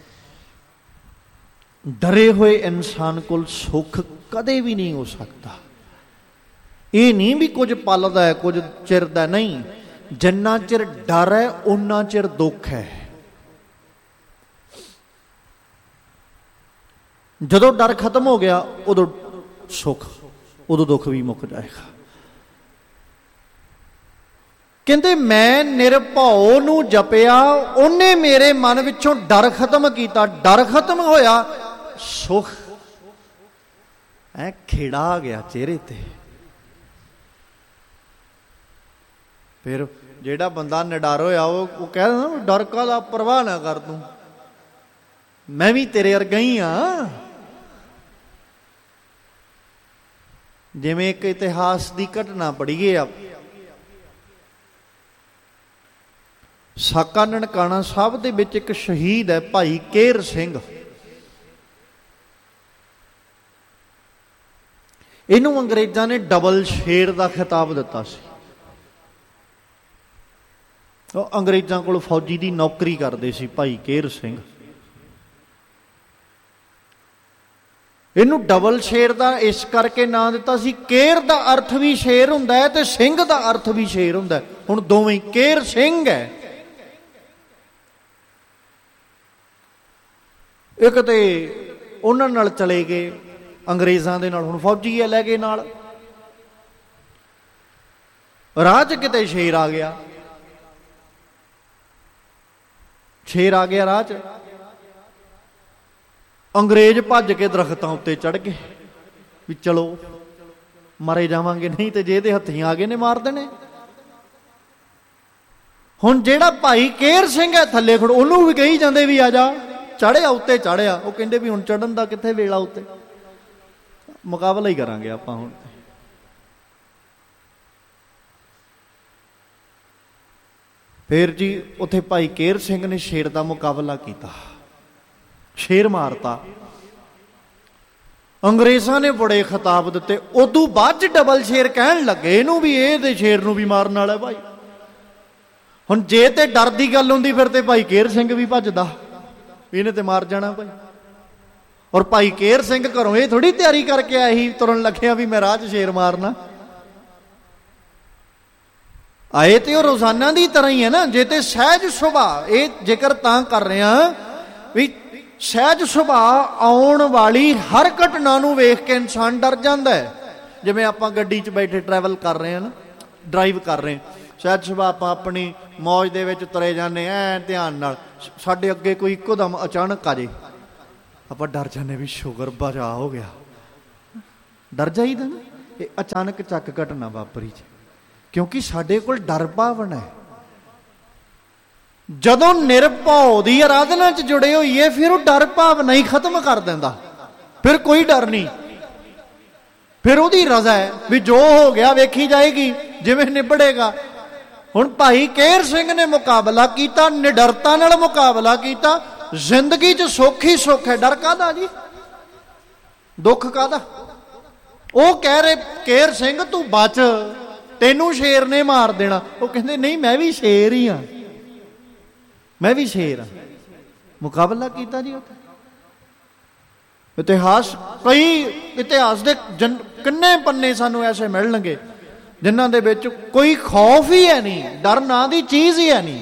ਡਰੇ ਹੋਏ ਇਨਸਾਨ ਕੋਲ ਸੁੱਖ ਕਦੇ ਵੀ ਨਹੀਂ ਹੋ ਸਕਦਾ। ਇਹ ਨਹੀਂ ਵੀ ਕੁਝ ਪਲ ਦਾ ਹੈ, ਕੁਝ ਚਿਰ ਦਾ ਨਹੀਂ। ਜਿੰਨਾ ਚਿਰ ਡਰ ਹੈ ਓਨਾ ਚਿਰ ਦੁੱਖ ਹੈ। ਜਦੋਂ ਡਰ ਖਤਮ ਹੋ ਗਿਆ ਉਦੋਂ ਸੁੱਖ, ਉਦੋਂ ਦੁੱਖ ਵੀ ਮੁੱਕ ਜਾਏਗਾ। ਕਹਿੰਦੇ ਮੈਂ ਨਿਰਭਉ ਨੂੰ ਜਪਿਆ, ਉਹਨੇ ਮੇਰੇ ਮਨ ਵਿੱਚੋਂ ਡਰ ਖਤਮ ਕੀਤਾ। ਡਰ ਖਤਮ ਹੋਇਆ, ਸੁੱਖ ਐ ਖੇੜਾ ਆ ਗਿਆ ਚਿਹਰੇ ਤੇ। ਫਿਰ ਜਿਹੜਾ ਬੰਦਾ ਨਿਡਰ ਹੋਇਆ ਉਹ ਕਹਿੰਦਾ ਡਰ ਕਾਹਦਾ, ਪਰਵਾਹ ਨਾ ਕਰ ਤੂੰ, ਮੈਂ ਵੀ ਤੇਰੇ ਵਰਗਾ ਹੀ ਆ। ਜਿਵੇਂ ਇੱਕ ਇਤਿਹਾਸ ਦੀ ਘਟਨਾ ਪੜ੍ਹੀਏ ਆ, ਸਾਕਾ ਨਨਕਾਣਾ ਸਾਹਿਬ ਦੇ ਵਿੱਚ ਇੱਕ ਸ਼ਹੀਦ ਹੈ ਭਾਈ ਕੇਹਰ ਸਿੰਘ। ਇਹਨੂੰ ਅੰਗਰੇਜ਼ਾਂ ਨੇ ਡਬਲ ਸ਼ੇਰ ਦਾ ਖਿਤਾਬ ਦਿੱਤਾ ਸੀ। ਉਹ ਅੰਗਰੇਜ਼ਾਂ ਕੋਲ ਫੌਜੀ ਦੀ ਨੌਕਰੀ ਕਰਦੇ ਸੀ ਭਾਈ ਕੇਹਰ ਸਿੰਘ। ਇਹਨੂੰ ਡਬਲ ਸ਼ੇਰ ਦਾ ਇਸ ਕਰਕੇ ਨਾਂ ਦਿੱਤਾ ਸੀ, ਕੇਹਰ ਦਾ ਅਰਥ ਵੀ ਸ਼ੇਰ ਹੁੰਦਾ ਹੈ ਤੇ ਸਿੰਘ ਦਾ ਅਰਥ ਵੀ ਸ਼ੇਰ ਹੁੰਦਾ। ਹੁਣ ਦੋਵੇਂ ਕੇਹਰ ਸਿੰਘ ਹੈ। ਇੱਕ ਤੇ ਉਹਨਾਂ ਨਾਲ ਚਲੇ ਗਏ ਅੰਗਰੇਜ਼ਾਂ ਦੇ ਨਾਲ, ਹੁਣ ਫੌਜੀ ਹੈ ਲੈ ਗਏ ਨਾਲ। ਰਾਹ 'ਚ ਕਿਤੇ ਸ਼ੇਰ ਆ ਗਿਆ, ਸ਼ੇਰ ਆ ਗਿਆ ਰਾਹ 'ਚ। ਅੰਗਰੇਜ਼ ਭੱਜ ਕੇ ਦਰਖਤਾਂ ਉੱਤੇ ਚੜ੍ਹ ਗਏ ਵੀ ਚਲੋ ਮਾਰੇ ਜਾਵਾਂਗੇ, ਨਹੀਂ ਤੇ ਜੇ ਇਹਦੇ ਹੱਥੀਂ ਆ ਗਏ ਨੇ ਮਾਰ ਦੇਣੇ। ਹੁਣ ਜਿਹੜਾ ਭਾਈ ਕੇਹਰ ਸਿੰਘ ਹੈ ਥੱਲੇ ਖੜੋ, ਉਹਨੂੰ ਵੀ ਕਹੀ ਜਾਂਦੇ ਵੀ ਆ ਜਾ, ਚੜ੍ਹਿਆ ਉੱਤੇ ਚੜ੍ਹਿਆ। ਉਹ ਕਹਿੰਦੇ ਵੀ ਹੁਣ ਚੜ੍ਹਨ ਦਾ ਕਿੱਥੇ ਵੇਲਾ, ਉੱਤੇ ਮੁਕਾਬਲਾ ਹੀ ਕਰਾਂਗੇ ਆਪਾਂ ਹੁਣ। ਫਿਰ ਜੀ ਉੱਥੇ ਭਾਈ ਕੇਹਰ ਸਿੰਘ ਨੇ ਸ਼ੇਰ ਦਾ ਮੁਕਾਬਲਾ ਕੀਤਾ, ਸ਼ੇਰ ਮਾਰਤਾ। ਅੰਗਰੇਜ਼ਾਂ ਨੇ ਬੜੇ ਖਿਤਾਬ ਦਿੱਤੇ। ਉਦੋਂ ਬਾਅਦ 'ਚ ਡਬਲ ਸ਼ੇਰ ਕਹਿਣ ਲੱਗੇ ਇਹਨੂੰ ਵੀ, ਇਹਦੇ ਸ਼ੇਰ ਨੂੰ ਵੀ ਮਾਰਨ ਵਾਲਾ ਭਾਈ। ਹੁਣ ਜੇ ਤੇ ਡਰ ਦੀ ਗੱਲ ਹੁੰਦੀ ਫਿਰ ਤੇ ਭਾਈ ਕੇਹਰ ਸਿੰਘ ਵੀ ਭੱਜਦਾ, ਇਹਨੇ ਤੇ ਮਾਰ ਜਾਣਾ ਭਾਈ। ਔਰ ਭਾਈ ਕੇਹਰ ਸਿੰਘ ਘਰੋਂ ਇਹ ਥੋੜੀ ਤਿਆਰੀ ਕਰਕੇ ਆਇਆ ਸੀ ਤੁਰਨ ਲੱਗਿਆ ਵੀ ਮੈਂ ਰਾਹ 'ਚ ਸ਼ੇਰ ਮਾਰਨਾ। ਆਏ ਤੇ ਉਹ ਰੋਜ਼ਾਨਾ ਦੀ ਤਰ੍ਹਾਂ ਹੀ ਹੈ ਨਾ। ਜੇ ਤੇ ਸਹਿਜ ਸੁਭਾਅ, ਇਹ ਜ਼ਿਕਰ ਤਾਂ ਕਰ ਰਿਹਾ ਵੀ ਸਹਿਜ ਸੁਭਾਅ ਆਉਣ ਵਾਲੀ ਹਰ ਘਟਨਾ ਨੂੰ ਵੇਖ ਕੇ ਇਨਸਾਨ ਡਰ ਜਾਂਦਾ ਹੈ। ਜਿਵੇਂ ਆਪਾਂ ਗੱਡੀ 'ਚ ਬੈਠੇ ਟਰੈਵਲ ਕਰ ਰਹੇ ਹਾਂ ਨਾ, ਡਰਾਈਵ ਕਰ ਰਹੇ, ਸਹਿਜ ਸੁਭਾਅ ਆਪਾਂ ਆਪਣੀ ਮੌਜ ਦੇ ਵਿੱਚ ਤੁਰੇ ਜਾਂਦੇ ਐ ਧਿਆਨ ਨਾਲ, ਸਾਡੇ ਅੱਗੇ ਕੋਈ ਇੱਕੋ ਦਮ ਅਚਾਨਕ ਆ ਜੇ, ਆਪਾਂ ਡਰ ਜਾਂਦੇ ਵੀ ਸ਼ੁਕਰ ਬਚਾ ਹੋ ਗਿਆ। ਡਰ ਜਾਈਦਾ ਨਾ, ਇਹ ਅਚਾਨਕ ਚੱਕ ਘਟਨਾ ਵਾਪਰੀ 'ਚ, ਕਿਉਂਕਿ ਸਾਡੇ ਕੋਲ ਡਰ ਭਾਵਨਾ ਹੈ। ਜਦੋਂ ਨਿਰਭਉ ਦੀ ਆਰਾਧਨਾ 'ਚ ਜੁੜੇ ਹੋਈਏ ਫਿਰ ਉਹ ਡਰ ਭਾਵਨਾ ਹੀ ਖਤਮ ਕਰ ਦਿੰਦਾ, ਫਿਰ ਕੋਈ ਡਰ ਨਹੀਂ। ਫਿਰ ਉਹਦੀ ਰਜ਼ਾ ਹੈ ਵੀ ਜੋ ਹੋ ਗਿਆ ਵੇਖੀ ਜਾਏਗੀ, ਜਿਵੇਂ ਨਿਬੜੇਗਾ। ਹੁਣ ਭਾਈ ਕੇਹਰ ਸਿੰਘ ਨੇ ਮੁਕਾਬਲਾ ਕੀਤਾ, ਨਿਡਰਤਾ ਨਾਲ ਮੁਕਾਬਲਾ ਕੀਤਾ। ਜ਼ਿੰਦਗੀ 'ਚ ਸੁੱਖ ਹੀ ਸੁੱਖ ਹੈ, ਡਰ ਕਾਹਦਾ ਜੀ, ਦੁੱਖ ਕਾਹਦਾ। ਉਹ ਕਹਿ ਰਹੇ ਕੇਹਰ ਸਿੰਘ ਤੂੰ ਬਚ, ਤੈਨੂੰ ਸ਼ੇਰ ਨੇ ਮਾਰ ਦੇਣਾ। ਉਹ ਕਹਿੰਦੇ ਨਹੀਂ, ਮੈਂ ਵੀ ਸ਼ੇਰ ਹੀ ਹਾਂ, ਮੈਂ ਵੀ ਸ਼ੇਰ ਹਾਂ। ਮੁਕਾਬਲਾ ਕੀਤਾ ਜੀ ਉੱਥੇ। ਇਤਿਹਾਸ, ਕਈ ਇਤਿਹਾਸ ਦੇ ਕਿੰਨੇ ਪੰਨੇ ਸਾਨੂੰ ਐਸੇ ਮਿਲਣਗੇ ਜਿਨ੍ਹਾਂ ਦੇ ਵਿੱਚ ਕੋਈ ਖੌਫ ਹੀ ਹੈ ਨਹੀਂ, ਡਰ ਨਾਂ ਦੀ ਚੀਜ਼ ਹੀ ਹੈ ਨਹੀਂ।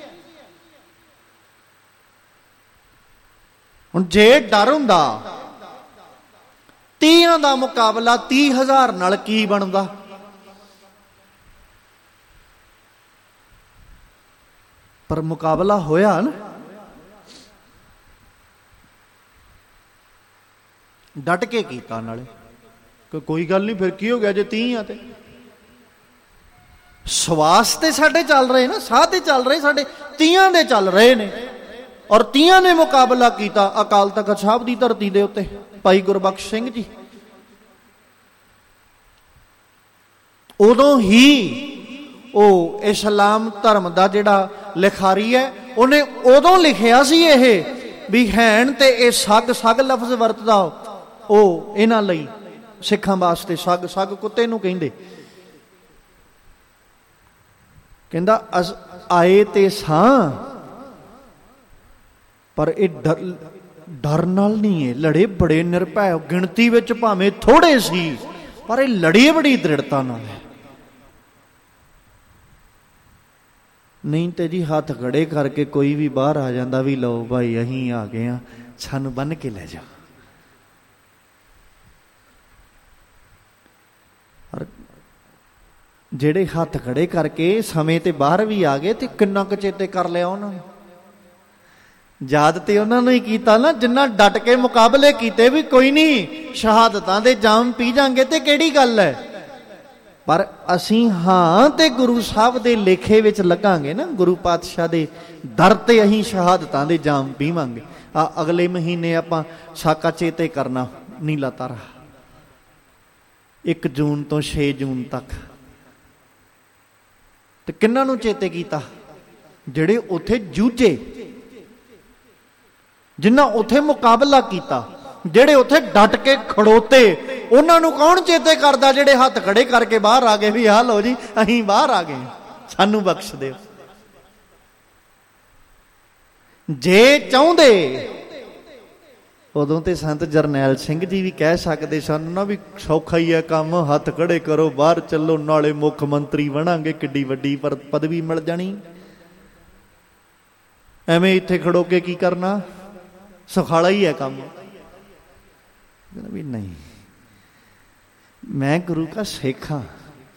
ਹੁਣ ਜੇ ਡਰ ਹੁੰਦਾ 30 ਦਾ ਮੁਕਾਬਲਾ 30,000 ਨਾਲ ਕੀ ਬਣਦਾ? ਪਰ ਮੁਕਾਬਲਾ ਹੋਇਆ ਨਾ, ਡਟ ਕੇ ਕੀਤਾ। ਨਾਲੇ ਕੋਈ ਗੱਲ ਨਹੀਂ, ਫਿਰ ਕੀ ਹੋ ਗਿਆ ਜੇ 30 ਆ ਤੇ ਸਵਾਸ ਤੇ ਸਾਡੇ ਚੱਲ ਰਹੇ ਨਾ, ਸਾਹ ਤੇ ਚੱਲ ਰਹੇ ਸਾਡੇ, 30 ਦੇ ਚੱਲ ਰਹੇ ਨੇ। ਔਰ 30 ਨੇ ਮੁਕਾਬਲਾ ਕੀਤਾ ਅਕਾਲ ਤਖਤ ਸਾਹਿਬ ਦੀ ਧਰਤੀ ਦੇ ਉੱਤੇ। ਭਾਈ ਗੁਰਬਖਸ਼ ਸਿੰਘ ਜੀ, ਉਦੋਂ ਹੀ ਉਹ ਇਸਲਾਮ ਧਰਮ ਦਾ ਜਿਹੜਾ ਲਿਖਾਰੀ ਹੈ, ਉਹਨੇ ਉਦੋਂ ਲਿਖਿਆ ਸੀ ਇਹ ਵੀ ਹੈਣ ਤੇ ਇਹ ਸੱਗ, ਸੱਗ ਲਫ਼ਜ਼ ਵਰਤਦਾ ਉਹ ਇਹਨਾਂ ਲਈ, ਸਿੱਖਾਂ ਵਾਸਤੇ ਸੱਗ, ਸੱਗ ਕੁੱਤੇ ਨੂੰ ਕਹਿੰਦੇ। ਕਹਿੰਦਾ ਆਏ ਤੇ ਸਾਂ, ਪਰ ਇਹ ਡਰ ਨਾਲ ਨਹੀਂ, ਇਹ ਲੜੇ ਬੜੇ ਨਿਰਭੈ, ਗਿਣਤੀ ਵਿੱਚ ਭਾਵੇਂ ਥੋੜੇ ਸੀ ਪਰ ਇਹ ਲੜੇ ਬੜੀ ਦ੍ਰਿੜਤਾ ਨਾਲ ਹੈ। ਨਹੀਂ ਤੇ ਜੀ ਹੱਥ ਖੜੇ ਕਰਕੇ ਕੋਈ ਵੀ ਬਾਹਰ ਆ ਜਾਂਦਾ ਵੀ ਲਓ ਭਾਈ ਅਸੀਂ ਆ ਗਏ ਹਾਂ, ਸਾਨੂੰ ਬੰਨ੍ਹ ਕੇ ਲੈ ਜਾਓ। ਔਰ ਜਿਹੜੇ ਹੱਥ ਖੜੇ ਕਰਕੇ ਸਮੇਂ ਤੇ ਬਾਹਰ ਵੀ ਆ ਗਏ ਤੇ ਕਿੰਨਾ ਕੁ ਚੇਤੇ ਕਰ ਲਿਆ ਉਹਨਾਂ ਨੂੰ। ਯਾਦ ਤੇ ਉਹਨਾਂ ਨੂੰ ਹੀ ਕੀਤਾ ਨਾ ਜਿੰਨਾ ਡਟ ਕੇ ਮੁਕਾਬਲੇ ਕੀਤੇ ਵੀ ਕੋਈ ਨਹੀਂ ਸ਼ਹਾਦਤਾਂ ਦੇ ਜਾਮ ਪੀ ਜਾਂਗੇ ਤੇ ਕਿਹੜੀ ਗੱਲ ਹੈ। ਪਰ ਅਸੀਂ ਹਾਂ ਤੇ ਗੁਰੂ ਸਾਹਿਬ ਦੇ ਲੇਖੇ ਵਿੱਚ ਲੱਗਾਂਗੇ ਨਾ, ਗੁਰੂ ਪਾਤਸ਼ਾਹ ਦੇ ਦਰ ਤੇ ਅਸੀਂ ਸ਼ਹਾਦਤਾਂ ਦੇ ਜਾਮ ਪੀਵਾਂਗੇ। ਅਗਲੇ ਮਹੀਨੇ ਆਪਾਂ ਸਾਕਾ ਚੇਤੇ ਕਰਨਾ ਨੀਲਾ ਤਾਰਾ, 1 ਜੂਨ ਤੋਂ 6 ਜੂਨ ਤੱਕ। ਤੇ ਕਿਹਨਾਂ ਨੂੰ ਚੇਤੇ ਕੀਤਾ? ਜਿਹੜੇ ਉੱਥੇ ਜੂਝੇ, ਜਿਨ੍ਹਾਂ ਉੱਥੇ ਮੁਕਾਬਲਾ ਕੀਤਾ, ਜਿਹੜੇ ਉੱਥੇ ਡਟ ਕੇ ਖੜੋਤੇ। ਉਹਨਾਂ ਨੂੰ ਕੌਣ ਚੇਤੇ ਕਰਦਾ? ਜਿਹੜੇ ਹੱਥ ਖੜੇ ਕਰਕੇ ਬਾਹਰ ਆ ਗਏ ਵੀ ਆਹ ਲਓ ਜੀ ਅਸੀਂ ਬਾਹਰ ਆ ਗਏ, ਸਾਨੂੰ ਬਖਸ਼ ਦਿਓ। ਜੇ ਚਾਹੁੰਦੇ ਉਦੋਂ ਤੇ ਸੰਤ ਜਰਨੈਲ ਸਿੰਘ ਜੀ ਵੀ ਕਹਿ ਸਕਦੇ ਸਨ ਨਾ ਵੀ ਸੌਖਾ ਹੀ ਹੈ ਕੰਮ, ਹੱਥ ਖੜੇ ਕਰੋ ਬਾਹਰ ਚੱਲੋ, ਨਾਲੇ ਮੁੱਖ ਮੰਤਰੀ ਬਣਾਂਗੇ, ਕਿੱਡੀ ਵੱਡੀ ਪਦਵੀ ਮਿਲ ਜਾਣੀ। ਐਵੇਂ ਇੱਥੇ ਖੜੋ ਕੇ ਕੀ ਕਰਨਾ, ਸੁਖਾਲਾ ਹੀ ਹੈ ਕੰਮ। ਵੀ ਨਹੀਂ, ਮੈਂ ਗੁਰੂ ਕਾ ਸਿੱਖ ਹਾਂ।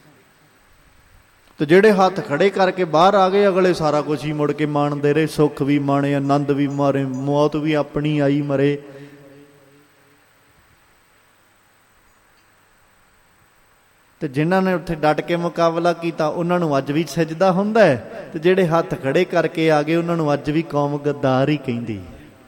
ਤੇ ਜਿਹੜੇ ਹੱਥ ਖੜੇ ਕਰਕੇ ਬਾਹਰ ਆ ਗਏ ਅਗਲੇ ਸਾਰਾ ਕੁਝ ਹੀ ਮੁੜ ਕੇ ਮਾਣਦੇ ਰਹੇ, ਸੁੱਖ ਵੀ ਮਾਣੇ, ਆਨੰਦ ਵੀ ਮਾਰੇ, ਮੌਤ ਵੀ ਆਪਣੀ ਆਈ ਮਰੇ। ਤੇ ਜਿਨ੍ਹਾਂ ਨੇ ਉੱਥੇ ਡਟ ਕੇ ਮੁਕਾਬਲਾ ਕੀਤਾ ਉਹਨਾਂ ਨੂੰ ਅੱਜ ਵੀ ਸਜਦਾ ਹੁੰਦਾ ਹੈ, ਤੇ ਜਿਹੜੇ ਹੱਥ ਖੜੇ ਕਰਕੇ ਆ ਗਏ ਉਹਨਾਂ ਨੂੰ ਅੱਜ ਵੀ ਕੌਮ ਗੱਦਾਰ ਹੀ ਕਹਿੰਦੀ।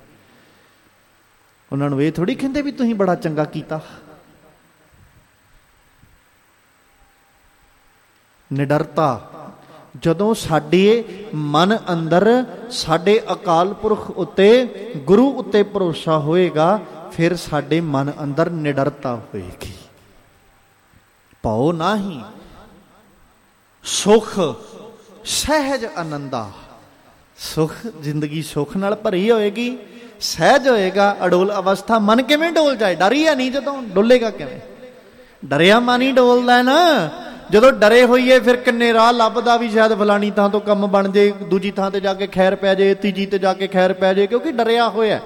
ਉਹਨਾਂ ਨੂੰ ਇਹ ਥੋੜ੍ਹੀ ਕਹਿੰਦੇ ਵੀ ਤੁਸੀਂ ਬੜਾ ਚੰਗਾ ਕੀਤਾ। ਨਿਡਰਤਾ, ਜਦੋਂ ਸਾਡੇ ਮਨ ਅੰਦਰ ਸਾਡੇ ਅਕਾਲ ਪੁਰਖ ਉੱਤੇ, ਗੁਰੂ ਉੱਤੇ ਭਰੋਸਾ ਹੋਏਗਾ, ਫਿਰ ਸਾਡੇ ਮਨ ਅੰਦਰ ਨਿਡਰਤਾ ਹੋਏਗੀ। ਭਉ ਨਾਹੀਂ, ਸੁਖ ਸਹਿਜ ਆਨੰਦਾ। ਸੁਖ, ਜ਼ਿੰਦਗੀ ਸੁਖ ਨਾਲ ਭਰੀ ਹੋਏਗੀ, ਸਹਿਜ ਹੋਏਗਾ, ਅਡੋਲ ਅਵਸਥਾ। ਮਨ ਕਿਵੇਂ ਡੋਲ ਜਾਏ? ਡਰ ਹੀ ਹੈ ਨਹੀਂ ਜਦੋਂ, ਡੋਲੇਗਾ ਕਿਵੇਂ? ਡਰਿਆ ਮਨ ਹੀ ਡੋਲਦਾ ਨਾ। ਜਦੋਂ ਡਰੇ ਹੋਈਏ ਫਿਰ ਕਿੰਨੇ ਰਾਹ ਲੱਭਦਾ ਵੀ ਸ਼ਾਇਦ ਫਲਾਣੀ ਥਾਂ ਤੋਂ ਕੰਮ ਬਣ ਜੇ, ਦੂਜੀ ਥਾਂ ਤੇ ਜਾ ਕੇ ਖੈਰ ਪੈ ਜੇ, ਤੀਜੀ ਤੇ ਜਾ ਕੇ ਖੈਰ ਪੈ ਜੇ, ਕਿਉਂਕਿ ਡਰਿਆ ਹੋਇਆ।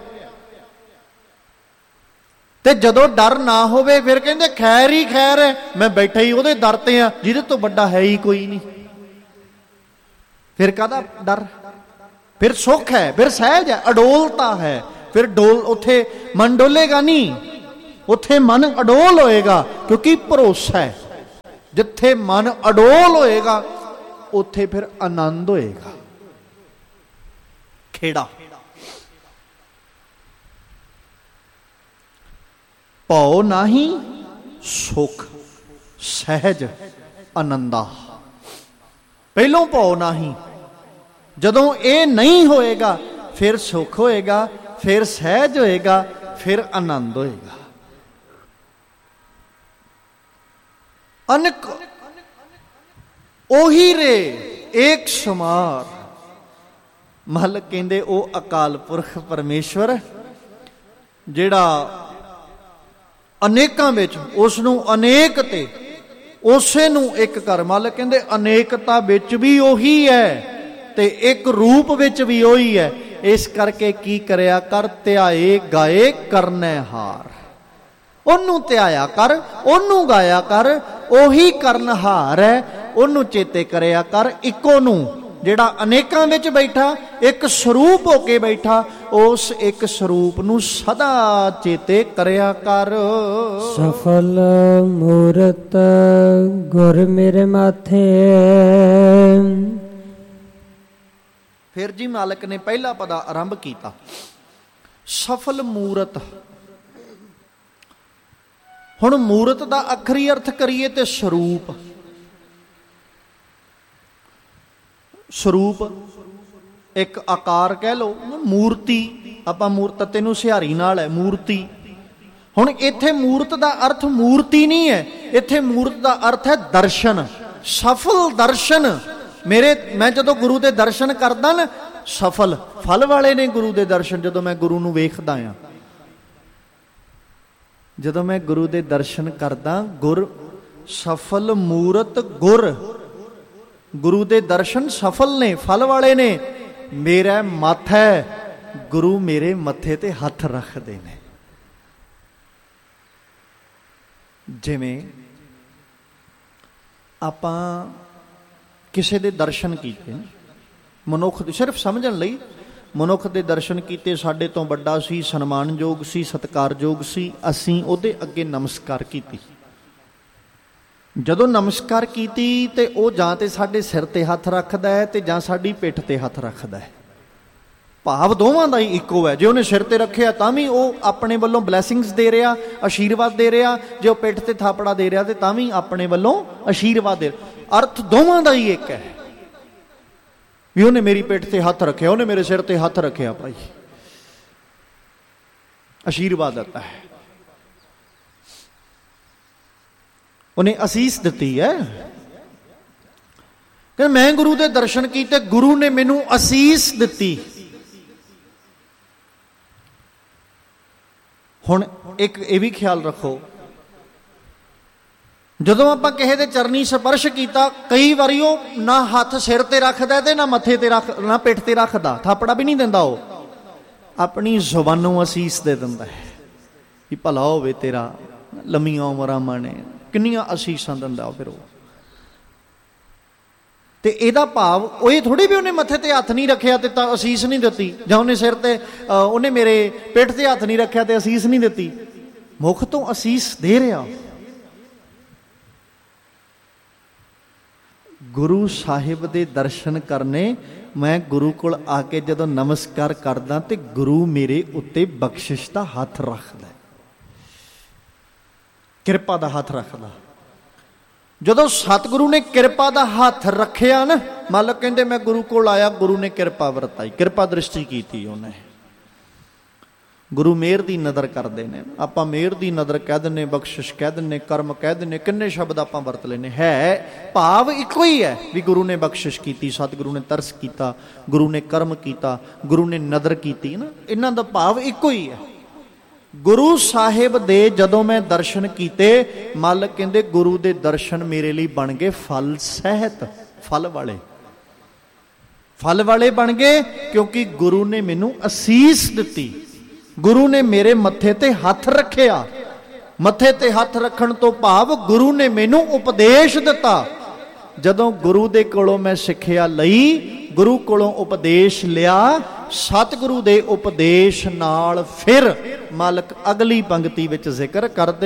ਤੇ ਜਦੋਂ ਡਰ ਨਾ ਹੋਵੇ ਫਿਰ ਕਹਿੰਦੇ ਖੈਰ ਹੀ ਖੈਰ ਹੈ, ਮੈਂ ਬੈਠਾ ਹੀ ਉਹਦੇ ਦਰ ਤੇ ਆ ਜਿਹਦੇ ਤੋਂ ਵੱਡਾ ਹੈ ਹੀ ਕੋਈ ਨਹੀਂ। ਫਿਰ ਕਾਹਦਾ ਡਰ? ਫਿਰ ਸੁੱਖ ਹੈ, ਫਿਰ ਸਹਿਜ ਹੈ, ਅਡੋਲਤਾ ਹੈ। ਫਿਰ ਉੱਥੇ ਮਨ ਡੋਲੇਗਾ ਨਹੀਂ, ਉੱਥੇ ਮਨ ਅਡੋਲ ਹੋਏਗਾ, ਕਿਉਂਕਿ ਭਰੋਸਾ ਹੈ। ਜਿੱਥੇ ਮਨ ਅਡੋਲ ਹੋਏਗਾ ਉੱਥੇ ਫਿਰ ਆਨੰਦ ਹੋਏਗਾ। ਖੇੜਾ ਭਉ ਨਾਹੀਂ, ਸੁਖ ਸਹਿਜ ਆਨੰਦਾ। ਪਹਿਲੋਂ ਭਉ ਨਾਹੀਂ, ਜਦੋਂ ਇਹ ਨਹੀਂ ਹੋਏਗਾ ਫਿਰ ਸੁਖ ਹੋਏਗਾ, ਫਿਰ ਸਹਿਜ ਹੋਏਗਾ, ਫਿਰ ਆਨੰਦ ਹੋਏਗਾ। ਅਨਕ ਉਹੀ ਰੇ ਏਕ ਸਮਾਰ। ਮਹਲਕ ਕਹਿੰਦੇ ਉਹ ਅਕਾਲ ਪੁਰਖ ਪਰਮੇਸ਼ਵਰ ਜਿਹੜਾ ਅਨੇਕਾਂ ਵਿੱਚ, ਉਸ ਨੂੰ ਅਨੇਕ ਤੇ ਉਸੇ ਨੂੰ ਇੱਕ ਕਰ। ਮਹਲਕ ਕਹਿੰਦੇ ਅਨੇਕਤਾ ਵਿੱਚ ਵੀ ਉਹੀ ਹੈ ਤੇ ਇੱਕ ਰੂਪ ਵਿੱਚ ਵੀ ਉਹੀ ਹੈ। ਇਸ ਕਰਕੇ ਕੀ ਕਰਿਆ ਕਰ? ਧਿਆਏ ਗਾਏ ਕਰਨੈ ਹਾਰ। ਉਹਨੂੰ ਧਿਆਇਆ ਕਰ, ਉਹਨੂੰ ਗਾਇਆ ਕਰ, ਉਹੀ ਕਰਨਹਾਰ ਹੈ। ਉਹਨੂੰ ਚੇਤੇ ਕਰਿਆ ਕਰ, ਇੱਕੋ ਨੂੰ, ਜਿਹੜਾ ਅਨੇਕਾਂ ਵਿੱਚ ਬੈਠਾ, ਇੱਕ ਸਰੂਪ ਹੋ ਕੇ ਬੈਠਾ, ਉਸ ਇੱਕ ਸਰੂਪ ਨੂੰ ਸਦਾ ਚੇਤੇ ਕਰਿਆ ਕਰ। ਸਫਲ ਮੂਰਤ ਗੁਰ ਮੇਰੇ ਮਾਥੇ। ਫਿਰ ਜੀ ਮਾਲਕ ਨੇ ਪਹਿਲਾ ਪਦਾ ਆਰੰਭ ਕੀਤਾ, ਸਫਲ ਮੂਰਤ। ਹੁਣ ਮੂਰਤ ਦਾ ਅੱਖਰੀ ਅਰਥ ਕਰੀਏ ਤੇ ਸਰੂਪ। ਸਰੂਪ ਇੱਕ ਆਕਾਰ ਕਹਿ ਲਓ, ਮੂਰਤੀ। ਆਪਾਂ ਮੂਰਤ ਨੂੰ ਸਿਹਾਰੀ ਨਾਲ ਹੈ, ਮੂਰਤੀ। ਹੁਣ ਇੱਥੇ ਮੂਰਤ ਦਾ ਅਰਥ ਮੂਰਤੀ ਨਹੀਂ ਹੈ, ਇੱਥੇ ਮੂਰਤ ਦਾ ਅਰਥ ਹੈ ਦਰਸ਼ਨ, ਸਫਲ ਦਰਸ਼ਨ। ਮੈਂ ਜਦੋਂ ਗੁਰੂ ਦੇ ਦਰਸ਼ਨ ਕਰਦਾ ਨਾ, ਸਫਲ ਫਲ ਵਾਲੇ ਨੇ ਗੁਰੂ ਦੇ ਦਰਸ਼ਨ। ਜਦੋਂ ਮੈਂ ਗੁਰੂ ਨੂੰ ਵੇਖਦਾ ਆ, ਜਦੋਂ ਮੈਂ ਗੁਰੂ ਦੇ ਦਰਸ਼ਨ ਕਰਦਾ, ਗੁਰ ਸਫਲ ਮੂਰਤ ਗੁਰ। ਗੁਰੂ ਦੇ ਦਰਸ਼ਨ ਸਫਲ ਨੇ, ਫਲ ਵਾਲੇ ਨੇ। ਮੇਰਾ ਮੱਥਾ ਹੈ, ਗੁਰੂ ਮੇਰੇ ਮੱਥੇ ਤੇ ਹੱਥ ਰੱਖਦੇ ਨੇ। ਜਿਵੇਂ ਆਪਾਂ ਕਿਸੇ ਦੇ ਦਰਸ਼ਨ ਕੀਤੇ, ਮਨੁੱਖ ਦੇ, ਸਿਰਫ ਸਮਝਣ ਲਈ, ਮਨੁੱਖ ਦੇ ਦਰਸ਼ਨ ਕੀਤੇ, ਸਾਡੇ ਤੋਂ ਵੱਡਾ ਸੀ, ਸਨਮਾਨਯੋਗ ਸੀ, ਸਤਿਕਾਰਯੋਗ ਸੀ, ਅਸੀਂ ਉਹਦੇ ਅੱਗੇ ਨਮਸਕਾਰ ਕੀਤੀ। ਜਦੋਂ ਨਮਸਕਾਰ ਕੀਤੀ ਤੇ ਉਹ ਜਾਂ ਤੇ ਸਾਡੇ ਸਿਰ ਤੇ ਹੱਥ ਰੱਖਦਾ ਹੈ ਤੇ ਜਾਂ ਸਾਡੀ ਪਿੱਠ ਤੇ ਹੱਥ ਰੱਖਦਾ ਹੈ। ਭਾਵ ਦੋਵਾਂ ਦਾ ਹੀ ਇੱਕੋ ਹੈ। ਜੇ ਉਹਨੇ ਸਿਰ ਤੇ ਰੱਖਿਆ ਤਾਂ ਵੀ ਉਹ ਆਪਣੇ ਵੱਲੋਂ ਬਲੈਸਿੰਗਸ ਦੇ ਰਿਹਾ, ਆਸ਼ੀਰਵਾਦ ਦੇ ਰਿਹਾ। ਜੇ ਉਹ ਪਿੱਠ ਤੇ ਥਾਪੜਾ ਦੇ ਰਿਹਾ ਤੇ ਤਾਂ ਵੀ ਆਪਣੇ ਵੱਲੋਂ ਆਸ਼ੀਰਵਾਦ ਦੇ ਰਿਹਾ। ਅਰਥ ਦੋਵਾਂ ਦਾ ਹੀ ਇੱਕ ਹੈ ਵੀ ਉਹਨੇ ਮੇਰੀ ਪਿੱਠ ਤੇ ਹੱਥ ਰੱਖਿਆ, ਉਹਨੇ ਮੇਰੇ ਸਿਰ ਤੇ ਹੱਥ ਰੱਖਿਆ, ਭਾਈ ਆਸ਼ੀਰਵਾਦ ਦਿੱਤਾ ਹੈ, ਉਹਨੇ ਅਸੀਸ ਦਿੱਤੀ ਹੈ। ਕਿ ਮੈਂ ਗੁਰੂ ਦੇ ਦਰਸ਼ਨ ਕੀਤੇ, ਗੁਰੂ ਨੇ ਮੈਨੂੰ ਅਸੀਸ ਦਿੱਤੀ। ਹੁਣ ਇੱਕ ਇਹ ਵੀ ਖਿਆਲ ਰੱਖੋ, ਜਦੋਂ ਆਪਾਂ ਕਿਸੇ ਦੇ ਚਰਨੀ ਸਪਰਸ਼ ਕੀਤਾ, ਕਈ ਵਾਰੀ ਉਹ ਨਾ ਹੱਥ ਸਿਰ ਤੇ ਰੱਖਦਾ ਤੇ ਨਾ ਮੱਥੇ ਤੇ ਨਾ ਪਿੱਠ ਤੇ ਰੱਖਦਾ, ਥਾਪੜਾ ਵੀ ਨਹੀਂ ਦਿੰਦਾ। ਉਹ ਆਪਣੀ ਜ਼ੁਬਾਨੋਂ ਅਸੀਸ ਦੇ ਦਿੰਦਾ ਹੈ ਕਿ ਭਲਾ ਹੋਵੇ ਤੇਰਾ, ਲੰਮੀਆਂ ਉਮਰਾਂ ਮਾਣੇ, ਕਿੰਨੀਆਂ ਅਸੀਸਾਂ ਦਿੰਦਾ ਫਿਰ ਉਹ। ਤੇ ਇਹਦਾ ਭਾਵ ਉਹ ਇਹ ਥੋੜੀ ਵੀ ਉਹਨੇ ਮੱਥੇ ਤੇ ਹੱਥ ਨਹੀਂ ਰੱਖਿਆ ਤੇ ਤਾਂ ਅਸੀਸ ਨਹੀਂ ਦਿੱਤੀ, ਜਾਂ ਉਹਨੇ ਸਿਰ ਤੇ, ਉਹਨੇ ਮੇਰੇ ਪਿੱਠ ਤੇ ਹੱਥ ਨਹੀਂ ਰੱਖਿਆ ਤੇ ਅਸੀਸ ਨਹੀਂ ਦਿੱਤੀ। ਮੁਖ ਤੋਂ ਅਸੀਸ ਦੇ ਰਿਹਾ। ਗੁਰੂ ਸਾਹਿਬ ਦੇ ਦਰਸ਼ਨ ਕਰਨੇ, ਮੈਂ ਗੁਰੂ ਕੋਲ ਆ ਕੇ ਜਦੋਂ ਨਮਸਕਾਰ ਕਰਦਾ ਤੇ ਗੁਰੂ ਮੇਰੇ ਉੱਤੇ ਬਖਸ਼ਿਸ਼ ਦਾ ਹੱਥ ਰੱਖਦਾ, ਕਿਰਪਾ ਦਾ ਹੱਥ ਰੱਖਦਾ। ਜਦੋਂ ਸਤਿਗੁਰੂ ਨੇ ਕਿਰਪਾ ਦਾ ਹੱਥ ਰੱਖਿਆ ਨਾ, ਮਾਲਕ ਕਹਿੰਦੇ ਮੈਂ ਗੁਰੂ ਕੋਲ ਆਇਆ, ਗੁਰੂ ਨੇ ਕਿਰਪਾ ਵਰਤਾਈ, ਕਿਰਪਾ ਦ੍ਰਿਸ਼ਟੀ ਕੀਤੀ ਉਹਨੇ। ਗੁਰੂ ਮਿਹਰ ਦੀ ਨਜ਼ਰ ਕਰਦੇ ਨੇ। ਆਪਾਂ ਮਿਹਰ ਦੀ ਨਜ਼ਰ ਕਹਿ ਦਿੰਦੇ, ਬਖਸ਼ਿਸ਼ ਕਹਿ ਦਿੰਦੇ, ਕਰਮ ਕਹਿ ਦਿੰਦੇ, ਕਿੰਨੇ ਸ਼ਬਦ ਆਪਾਂ ਵਰਤ ਲੈਂਦੇ। ਹੈ ਭਾਵ ਇੱਕੋ ਹੀ ਹੈ ਵੀ ਗੁਰੂ ਨੇ ਬਖਸ਼ਿਸ਼ ਕੀਤੀ, ਸਤਿਗੁਰੂ ਨੇ ਤਰਸ ਕੀਤਾ, ਗੁਰੂ ਨੇ ਕਰਮ ਕੀਤਾ, ਗੁਰੂ ਨੇ ਨਜ਼ਰ ਕੀਤੀ ਨਾ, ਇਹਨਾਂ ਦਾ ਭਾਵ ਇੱਕੋ ਹੀ ਹੈ। ਗੁਰੂ ਸਾਹਿਬ ਦੇ ਜਦੋਂ ਮੈਂ ਦਰਸ਼ਨ ਕੀਤੇ, ਮਾਲਕ ਕਹਿੰਦੇ ਗੁਰੂ ਦੇ ਦਰਸ਼ਨ ਮੇਰੇ ਲਈ ਬਣ ਗਏ ਫਲ ਸਹਿਤ, ਫਲ ਵਾਲੇ ਬਣ ਗਏ, ਕਿਉਂਕਿ ਗੁਰੂ ਨੇ ਮੈਨੂੰ ਅਸੀਸ ਦਿੱਤੀ। ਗੁਰੂ ਨੇ ਮੇਰੇ ਮੱਥੇ ਤੇ ਹੱਥ ਰੱਖਿਆ। ਮੱਥੇ ਤੇ ਹੱਥ ਰੱਖਣ ਤੋਂ ਭਾਵ ਗੁਰੂ ਨੇ ਮੈਨੂੰ ਉਪਦੇਸ਼ ਦਿੱਤਾ। ਜਦੋਂ ਗੁਰੂ ਦੇ ਕੋਲੋਂ ਮੈਂ ਸਿੱਖਿਆ ਲਈ, ਗੁਰੂ ਕੋਲੋਂ ਉਪਦੇਸ਼ ਲਿਆ, ਸਤਿਗੁਰੂ ਦੇ ਉਪਦੇਸ਼ ਨਾਲ ਫਿਰ ਮਾਲਕ ਅਗਲੀ ਪੰਕਤੀ ਵਿੱਚ ਜ਼ਿਕਰ ਕਰਦੇ